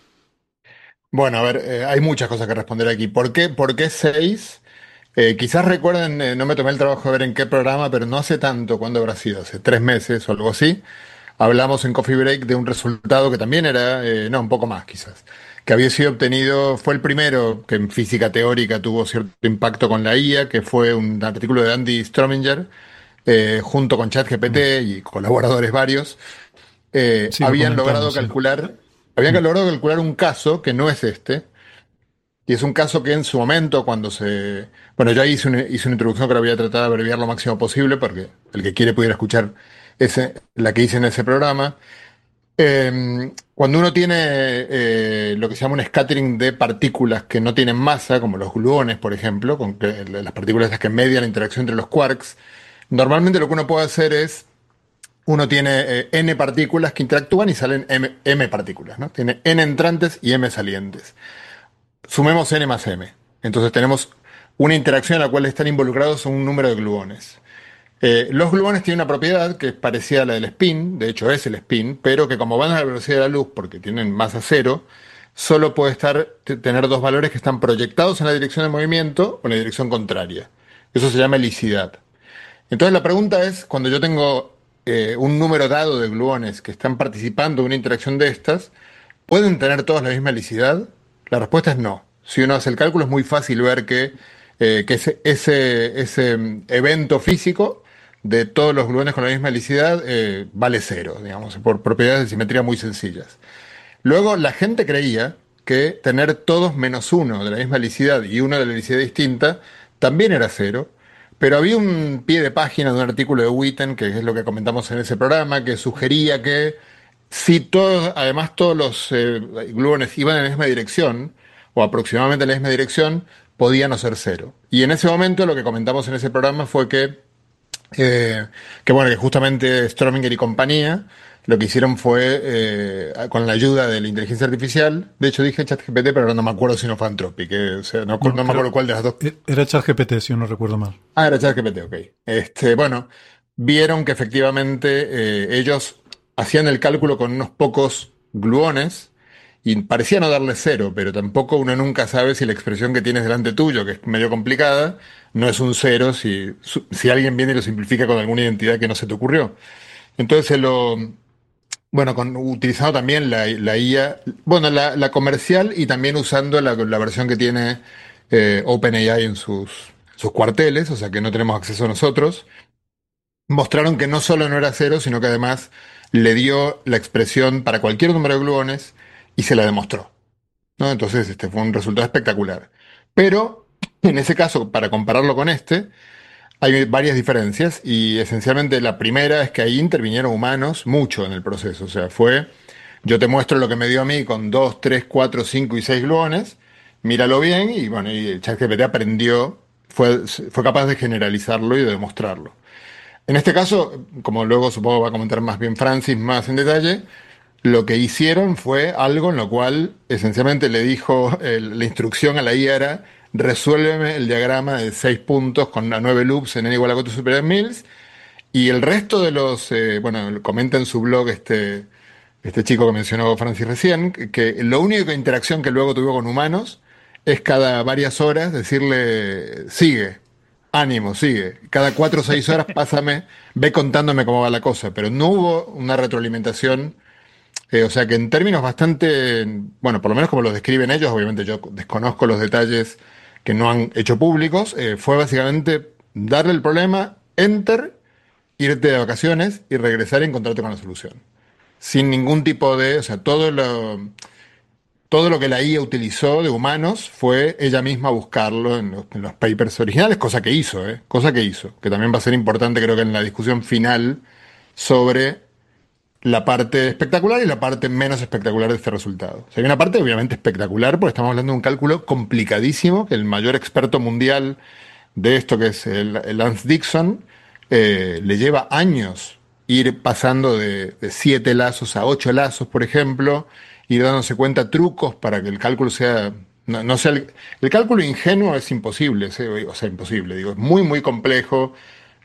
Bueno, a ver, hay muchas cosas que responder aquí. ¿Por qué 6? Quizás recuerden, no me tomé el trabajo de ver en qué programa, pero no hace tanto, ¿cuándo habrá sido? Hace 3 meses o algo así. Hablamos en Coffee Break de un resultado que también era, no, un poco más quizás, que había sido obtenido, fue el primero que en física teórica tuvo cierto impacto con la IA, que fue un artículo de Andy Strominger, junto con ChatGPT y colaboradores varios, habían logrado calcular un caso que no es este. Y es un caso que en su momento, cuando Bueno, yo hice una introducción que la voy a tratar de abreviar lo máximo posible, porque el que quiere pudiera escuchar la que hice en ese programa. Cuando uno tiene lo que se llama un scattering de partículas que no tienen masa, como los gluones, por ejemplo, las partículas esas que median la interacción entre los quarks, normalmente lo que uno puede hacer es, uno tiene n partículas que interactúan y salen m partículas, ¿no? Tiene n entrantes y m salientes. Sumemos n más m. Entonces tenemos una interacción en la cual están involucrados un número de gluones. Los gluones tienen una propiedad que es parecida a la del spin, de hecho es el spin, pero que como van a la velocidad de la luz, porque tienen masa cero, solo puede tener dos valores que están proyectados en la dirección de movimiento o en la dirección contraria. Eso se llama helicidad. Entonces la pregunta es, cuando yo tengo un número dado de gluones que están participando en una interacción de estas, ¿pueden tener todos la misma helicidad? La respuesta es no. Si uno hace el cálculo es muy fácil ver que ese evento físico de todos los gluones con la misma helicidad vale cero, digamos, por propiedades de simetría muy sencillas. Luego la gente creía que tener todos menos uno de la misma helicidad y uno de la helicidad distinta también era cero, pero había un pie de página de un artículo de Witten, que es lo que comentamos en ese programa, que sugería que si además todos los gluones iban en la misma dirección, o aproximadamente en la misma dirección, podía no ser cero. Y en ese momento lo que comentamos en ese programa fue que justamente Strominger y compañía lo que hicieron fue, con la ayuda de la inteligencia artificial, de hecho dije ChatGPT, pero ahora no me acuerdo si no fue Anthropic, o sea, no me acuerdo cuál de las dos. Era ChatGPT, si no recuerdo mal. Ah, era ChatGPT, ok. Bueno, vieron que efectivamente ellos hacían el cálculo con unos pocos gluones y parecía no darle cero, pero tampoco uno nunca sabe si la expresión que tienes delante tuyo, que es medio complicada, no es un cero si alguien viene y lo simplifica con alguna identidad que no se te ocurrió. Entonces utilizando también la IA, la comercial y también usando la versión que tiene OpenAI en sus cuarteles, o sea que no tenemos acceso a nosotros, mostraron que no solo no era cero, sino que además le dio la expresión para cualquier número de gluones y se la demostró, ¿no? Entonces fue un resultado espectacular. Pero en ese caso, para compararlo con hay varias diferencias y esencialmente la primera es que ahí intervinieron humanos mucho en el proceso. O sea, yo te muestro lo que me dio a mí con 2, 3, 4, 5 y 6 gluones, míralo bien y y ChatGPT aprendió, fue capaz de generalizarlo y de demostrarlo. En este caso, como luego supongo va a comentar más bien Francis más en detalle, lo que hicieron fue algo en lo cual esencialmente le dijo, la instrucción a la IA era: resuélveme el diagrama de 6 puntos con 9 loops en n igual a 4 superior Mills, y el resto de comenta en su blog este chico que mencionó Francis recién, que la única interacción que luego tuvo con humanos es cada varias horas decirle: sigue, ánimo, sigue. Cada 4 o 6 horas ve contándome cómo va la cosa, pero no hubo una retroalimentación. O sea que en términos bastante, por lo menos como los describen ellos, obviamente yo desconozco los detalles que no han hecho públicos, fue básicamente darle el problema, enter, irte de vacaciones y regresar y encontrarte con la solución. Sin ningún tipo o sea, todo lo que la IA utilizó de humanos fue ella misma buscarlo en los papers originales, cosa que hizo, que también va a ser importante creo que en la discusión final sobre la parte espectacular y la parte menos espectacular de este resultado. O sea, hay una parte obviamente espectacular porque estamos hablando de un cálculo complicadísimo que el mayor experto mundial de esto, que es el Lance Dixon, le lleva años ir pasando de 7 lazos a 8 lazos, por ejemplo, ir dándose cuenta trucos para que el cálculo sea... No sea el cálculo ingenuo es imposible, o sea, imposible, digo, es muy, muy complejo.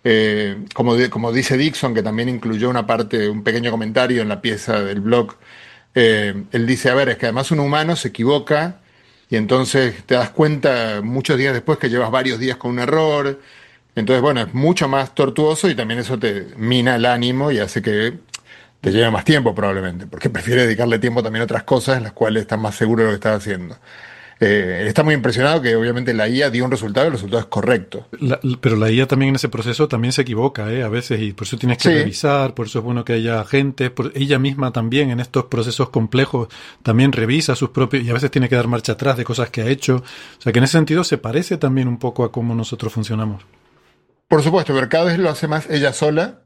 Como dice Dixon, que también incluyó un pequeño comentario en la pieza del blog, él dice, a ver, es que además un humano se equivoca y entonces te das cuenta muchos días después que llevas varios días con un error. Entonces, es mucho más tortuoso y también eso te mina el ánimo y hace que te lleve más tiempo probablemente, porque prefiere dedicarle tiempo también a otras cosas en las cuales estás más seguro de lo que estás haciendo. Está muy impresionado que obviamente la IA dio un resultado y el resultado es correcto. Pero la IA también en ese proceso también se equivoca, a veces, y por eso tienes que revisar, por eso es bueno que haya gente, ella misma también en estos procesos complejos también revisa sus propios, y a veces tiene que dar marcha atrás de cosas que ha hecho. O sea que en ese sentido se parece también un poco a cómo nosotros funcionamos. Por supuesto, pero cada vez lo hace más ella sola.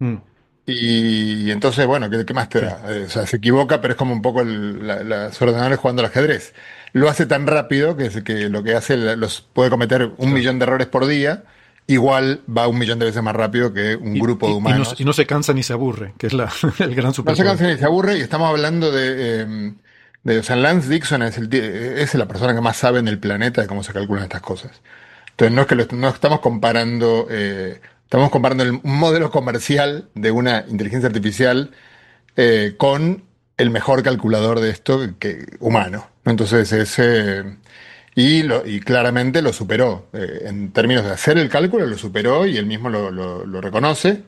Y entonces, ¿qué más te da? O sea, se equivoca, pero es como un poco los ordenadores jugando al ajedrez. Lo hace tan rápido que lo que hace puede cometer 1.000.000 de errores por día, igual va 1.000.000 de veces más rápido que un grupo de humanos. Y no se cansa ni se aburre, que es el gran superpoder. No se cansa ni se aburre, y estamos hablando o sea, Lance Dixon es la persona que más sabe en el planeta de cómo se calculan estas cosas. Entonces no es que no estamos comparando Estamos comparando un modelo comercial de una inteligencia artificial con el mejor calculador de esto humano. Entonces, y claramente lo superó. En términos de hacer el cálculo, lo superó y él mismo lo reconoce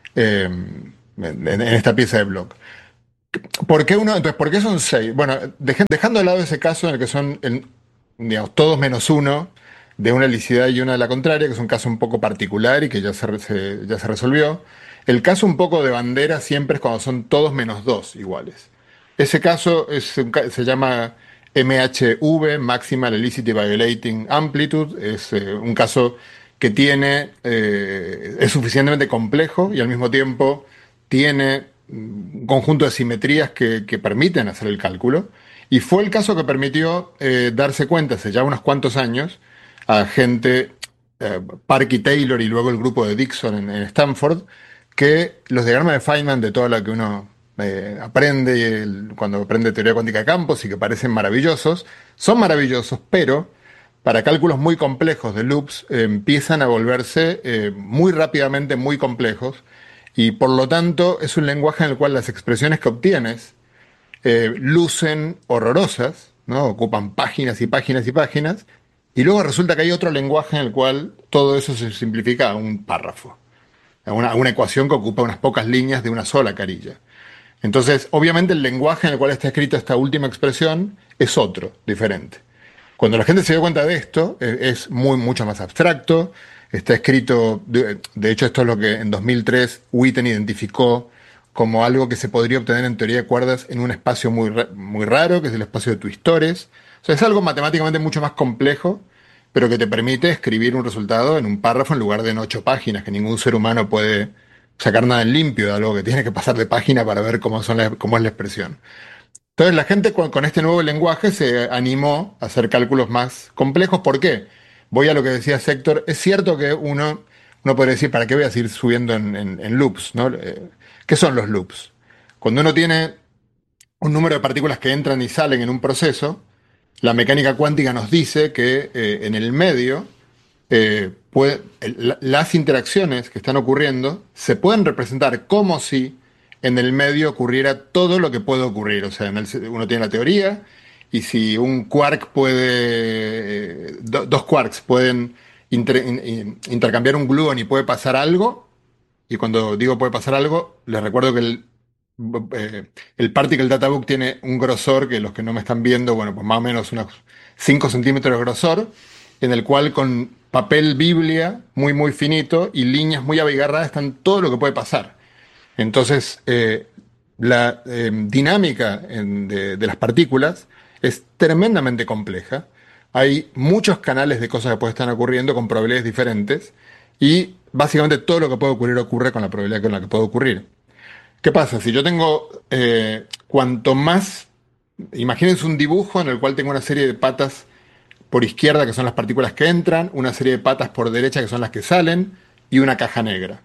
en esta pieza de blog. Entonces, ¿por qué son 6? Bueno, dejando de lado ese caso en el que son, digamos, todos menos uno, de una helicidad y una de la contraria, que es un caso un poco particular y que ya se resolvió. El caso un poco de bandera siempre es cuando son todos menos 2 iguales. Ese caso se llama MHV, Maximal Helicity Violating Amplitude. Es un caso que es suficientemente complejo y al mismo tiempo tiene un conjunto de simetrías que permiten hacer el cálculo. Y fue el caso que permitió darse cuenta hace ya unos cuantos años a gente, Park y Taylor y luego el grupo de Dixon en Stanford, que los diagramas de Feynman, de todo lo que uno aprende cuando aprende teoría cuántica de campos y que parecen maravillosos, son maravillosos, pero para cálculos muy complejos de loops empiezan a volverse muy rápidamente muy complejos y por lo tanto es un lenguaje en el cual las expresiones que obtienes lucen horrorosas, ¿no? Ocupan páginas y páginas y páginas, y luego resulta que hay otro lenguaje en el cual todo eso se simplifica a un párrafo, a una ecuación que ocupa unas pocas líneas de una sola carilla. Entonces, obviamente el lenguaje en el cual está escrita esta última expresión es otro, diferente. Cuando la gente se dio cuenta de esto, es mucho más abstracto, está escrito, de hecho esto es lo que en 2003 Witten identificó como algo que se podría obtener en teoría de cuerdas en un espacio muy raro, que es el espacio de twistores. O sea, es algo matemáticamente mucho más complejo, pero que te permite escribir un resultado en un párrafo en lugar de en 8 páginas, que ningún ser humano puede sacar nada en limpio de algo que tiene que pasar de página para ver cómo es la expresión. Entonces la gente con este nuevo lenguaje se animó a hacer cálculos más complejos. ¿Por qué? Voy a lo que decía Héctor. Es cierto que uno podría decir, ¿para qué voy a seguir subiendo en loops? ¿No? ¿Qué son los loops? Cuando uno tiene un número de partículas que entran y salen en un proceso, la mecánica cuántica nos dice que en el medio las interacciones que están ocurriendo se pueden representar como si en el medio ocurriera todo lo que puede ocurrir. O sea, uno tiene la teoría y si un quark dos quarks pueden intercambiar un gluon y puede pasar algo, y cuando digo puede pasar algo, les recuerdo que el Particle Data Book tiene un grosor que los que no me están viendo, bueno, pues más o menos unos 5 centímetros de grosor, en el cual con papel biblia muy finito y líneas muy abigarradas están todo lo que puede pasar. Entonces, la dinámica de las partículas es tremendamente compleja. Hay muchos canales de cosas que pueden estar ocurriendo con probabilidades diferentes y básicamente todo lo que puede ocurrir ocurre con la probabilidad con la que puede ocurrir. ¿Qué pasa? Si yo tengo cuanto más, imagínense un dibujo en el cual tengo una serie de patas por izquierda que son las partículas que entran, una serie de patas por derecha que son las que salen y una caja negra.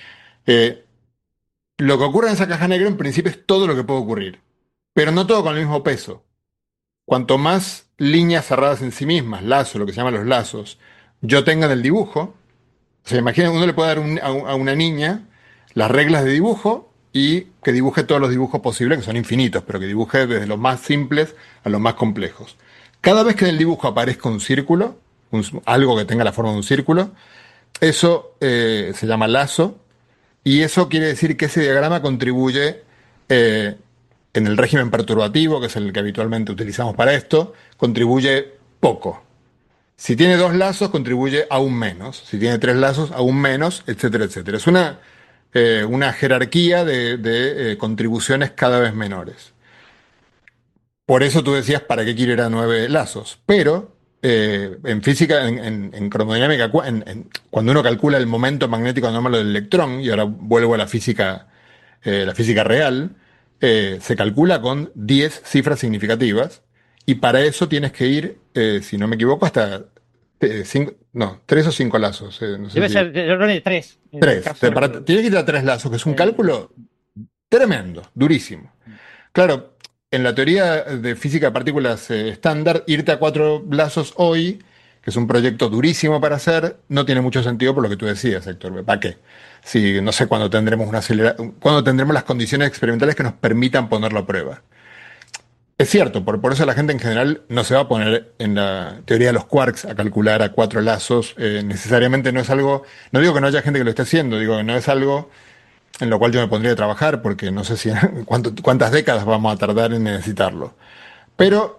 Lo que ocurre en esa caja negra en principio es todo lo que puede ocurrir, pero no todo con el mismo peso. Cuanto más líneas cerradas en sí mismas, lazos, lo que se llaman los lazos, yo tenga en el dibujo, o sea, imaginen, uno le puede dar a una niña las reglas de dibujo y que dibuje todos los dibujos posibles, que son infinitos, pero que dibuje desde los más simples a los más complejos. Cada vez que en el dibujo aparezca un círculo, algo que tenga la forma de un círculo, eso se llama lazo, y eso quiere decir que ese diagrama contribuye en el régimen perturbativo, que es el que habitualmente utilizamos para esto, contribuye poco. Si tiene 2 lazos, contribuye aún menos. Si tiene 3 lazos, aún menos, etcétera, etcétera. Es una jerarquía de contribuciones cada vez menores. Por eso tú decías, ¿para qué quiero ir a 9 lazos? Pero en física, en cromodinámica, cuando uno calcula el momento magnético anómalo del electrón, y ahora vuelvo a la física real, se calcula con 10 cifras significativas, y para eso tienes que ir, si no me equivoco, hasta 3 o 5 lazos. No sé Debe ser, yo creo que 3. 3. Tienes que ir a 3 lazos, que es un cálculo tremendo, durísimo. Claro, en la teoría de física de partículas estándar, irte a 4 lazos hoy que es un proyecto durísimo para hacer, no tiene mucho sentido por lo que tú decías, Héctor. ¿Para qué? Si no sé cuándo tendremos cuándo tendremos las condiciones experimentales que nos permitan ponerlo a prueba. Es cierto, por eso la gente en general no se va a poner en la teoría de los quarks a calcular a 4 lazos. Necesariamente no es algo, no digo que no haya gente que lo esté haciendo, digo que no es algo en lo cual yo me pondría a trabajar, porque no sé si cuántas décadas vamos a tardar en necesitarlo. Pero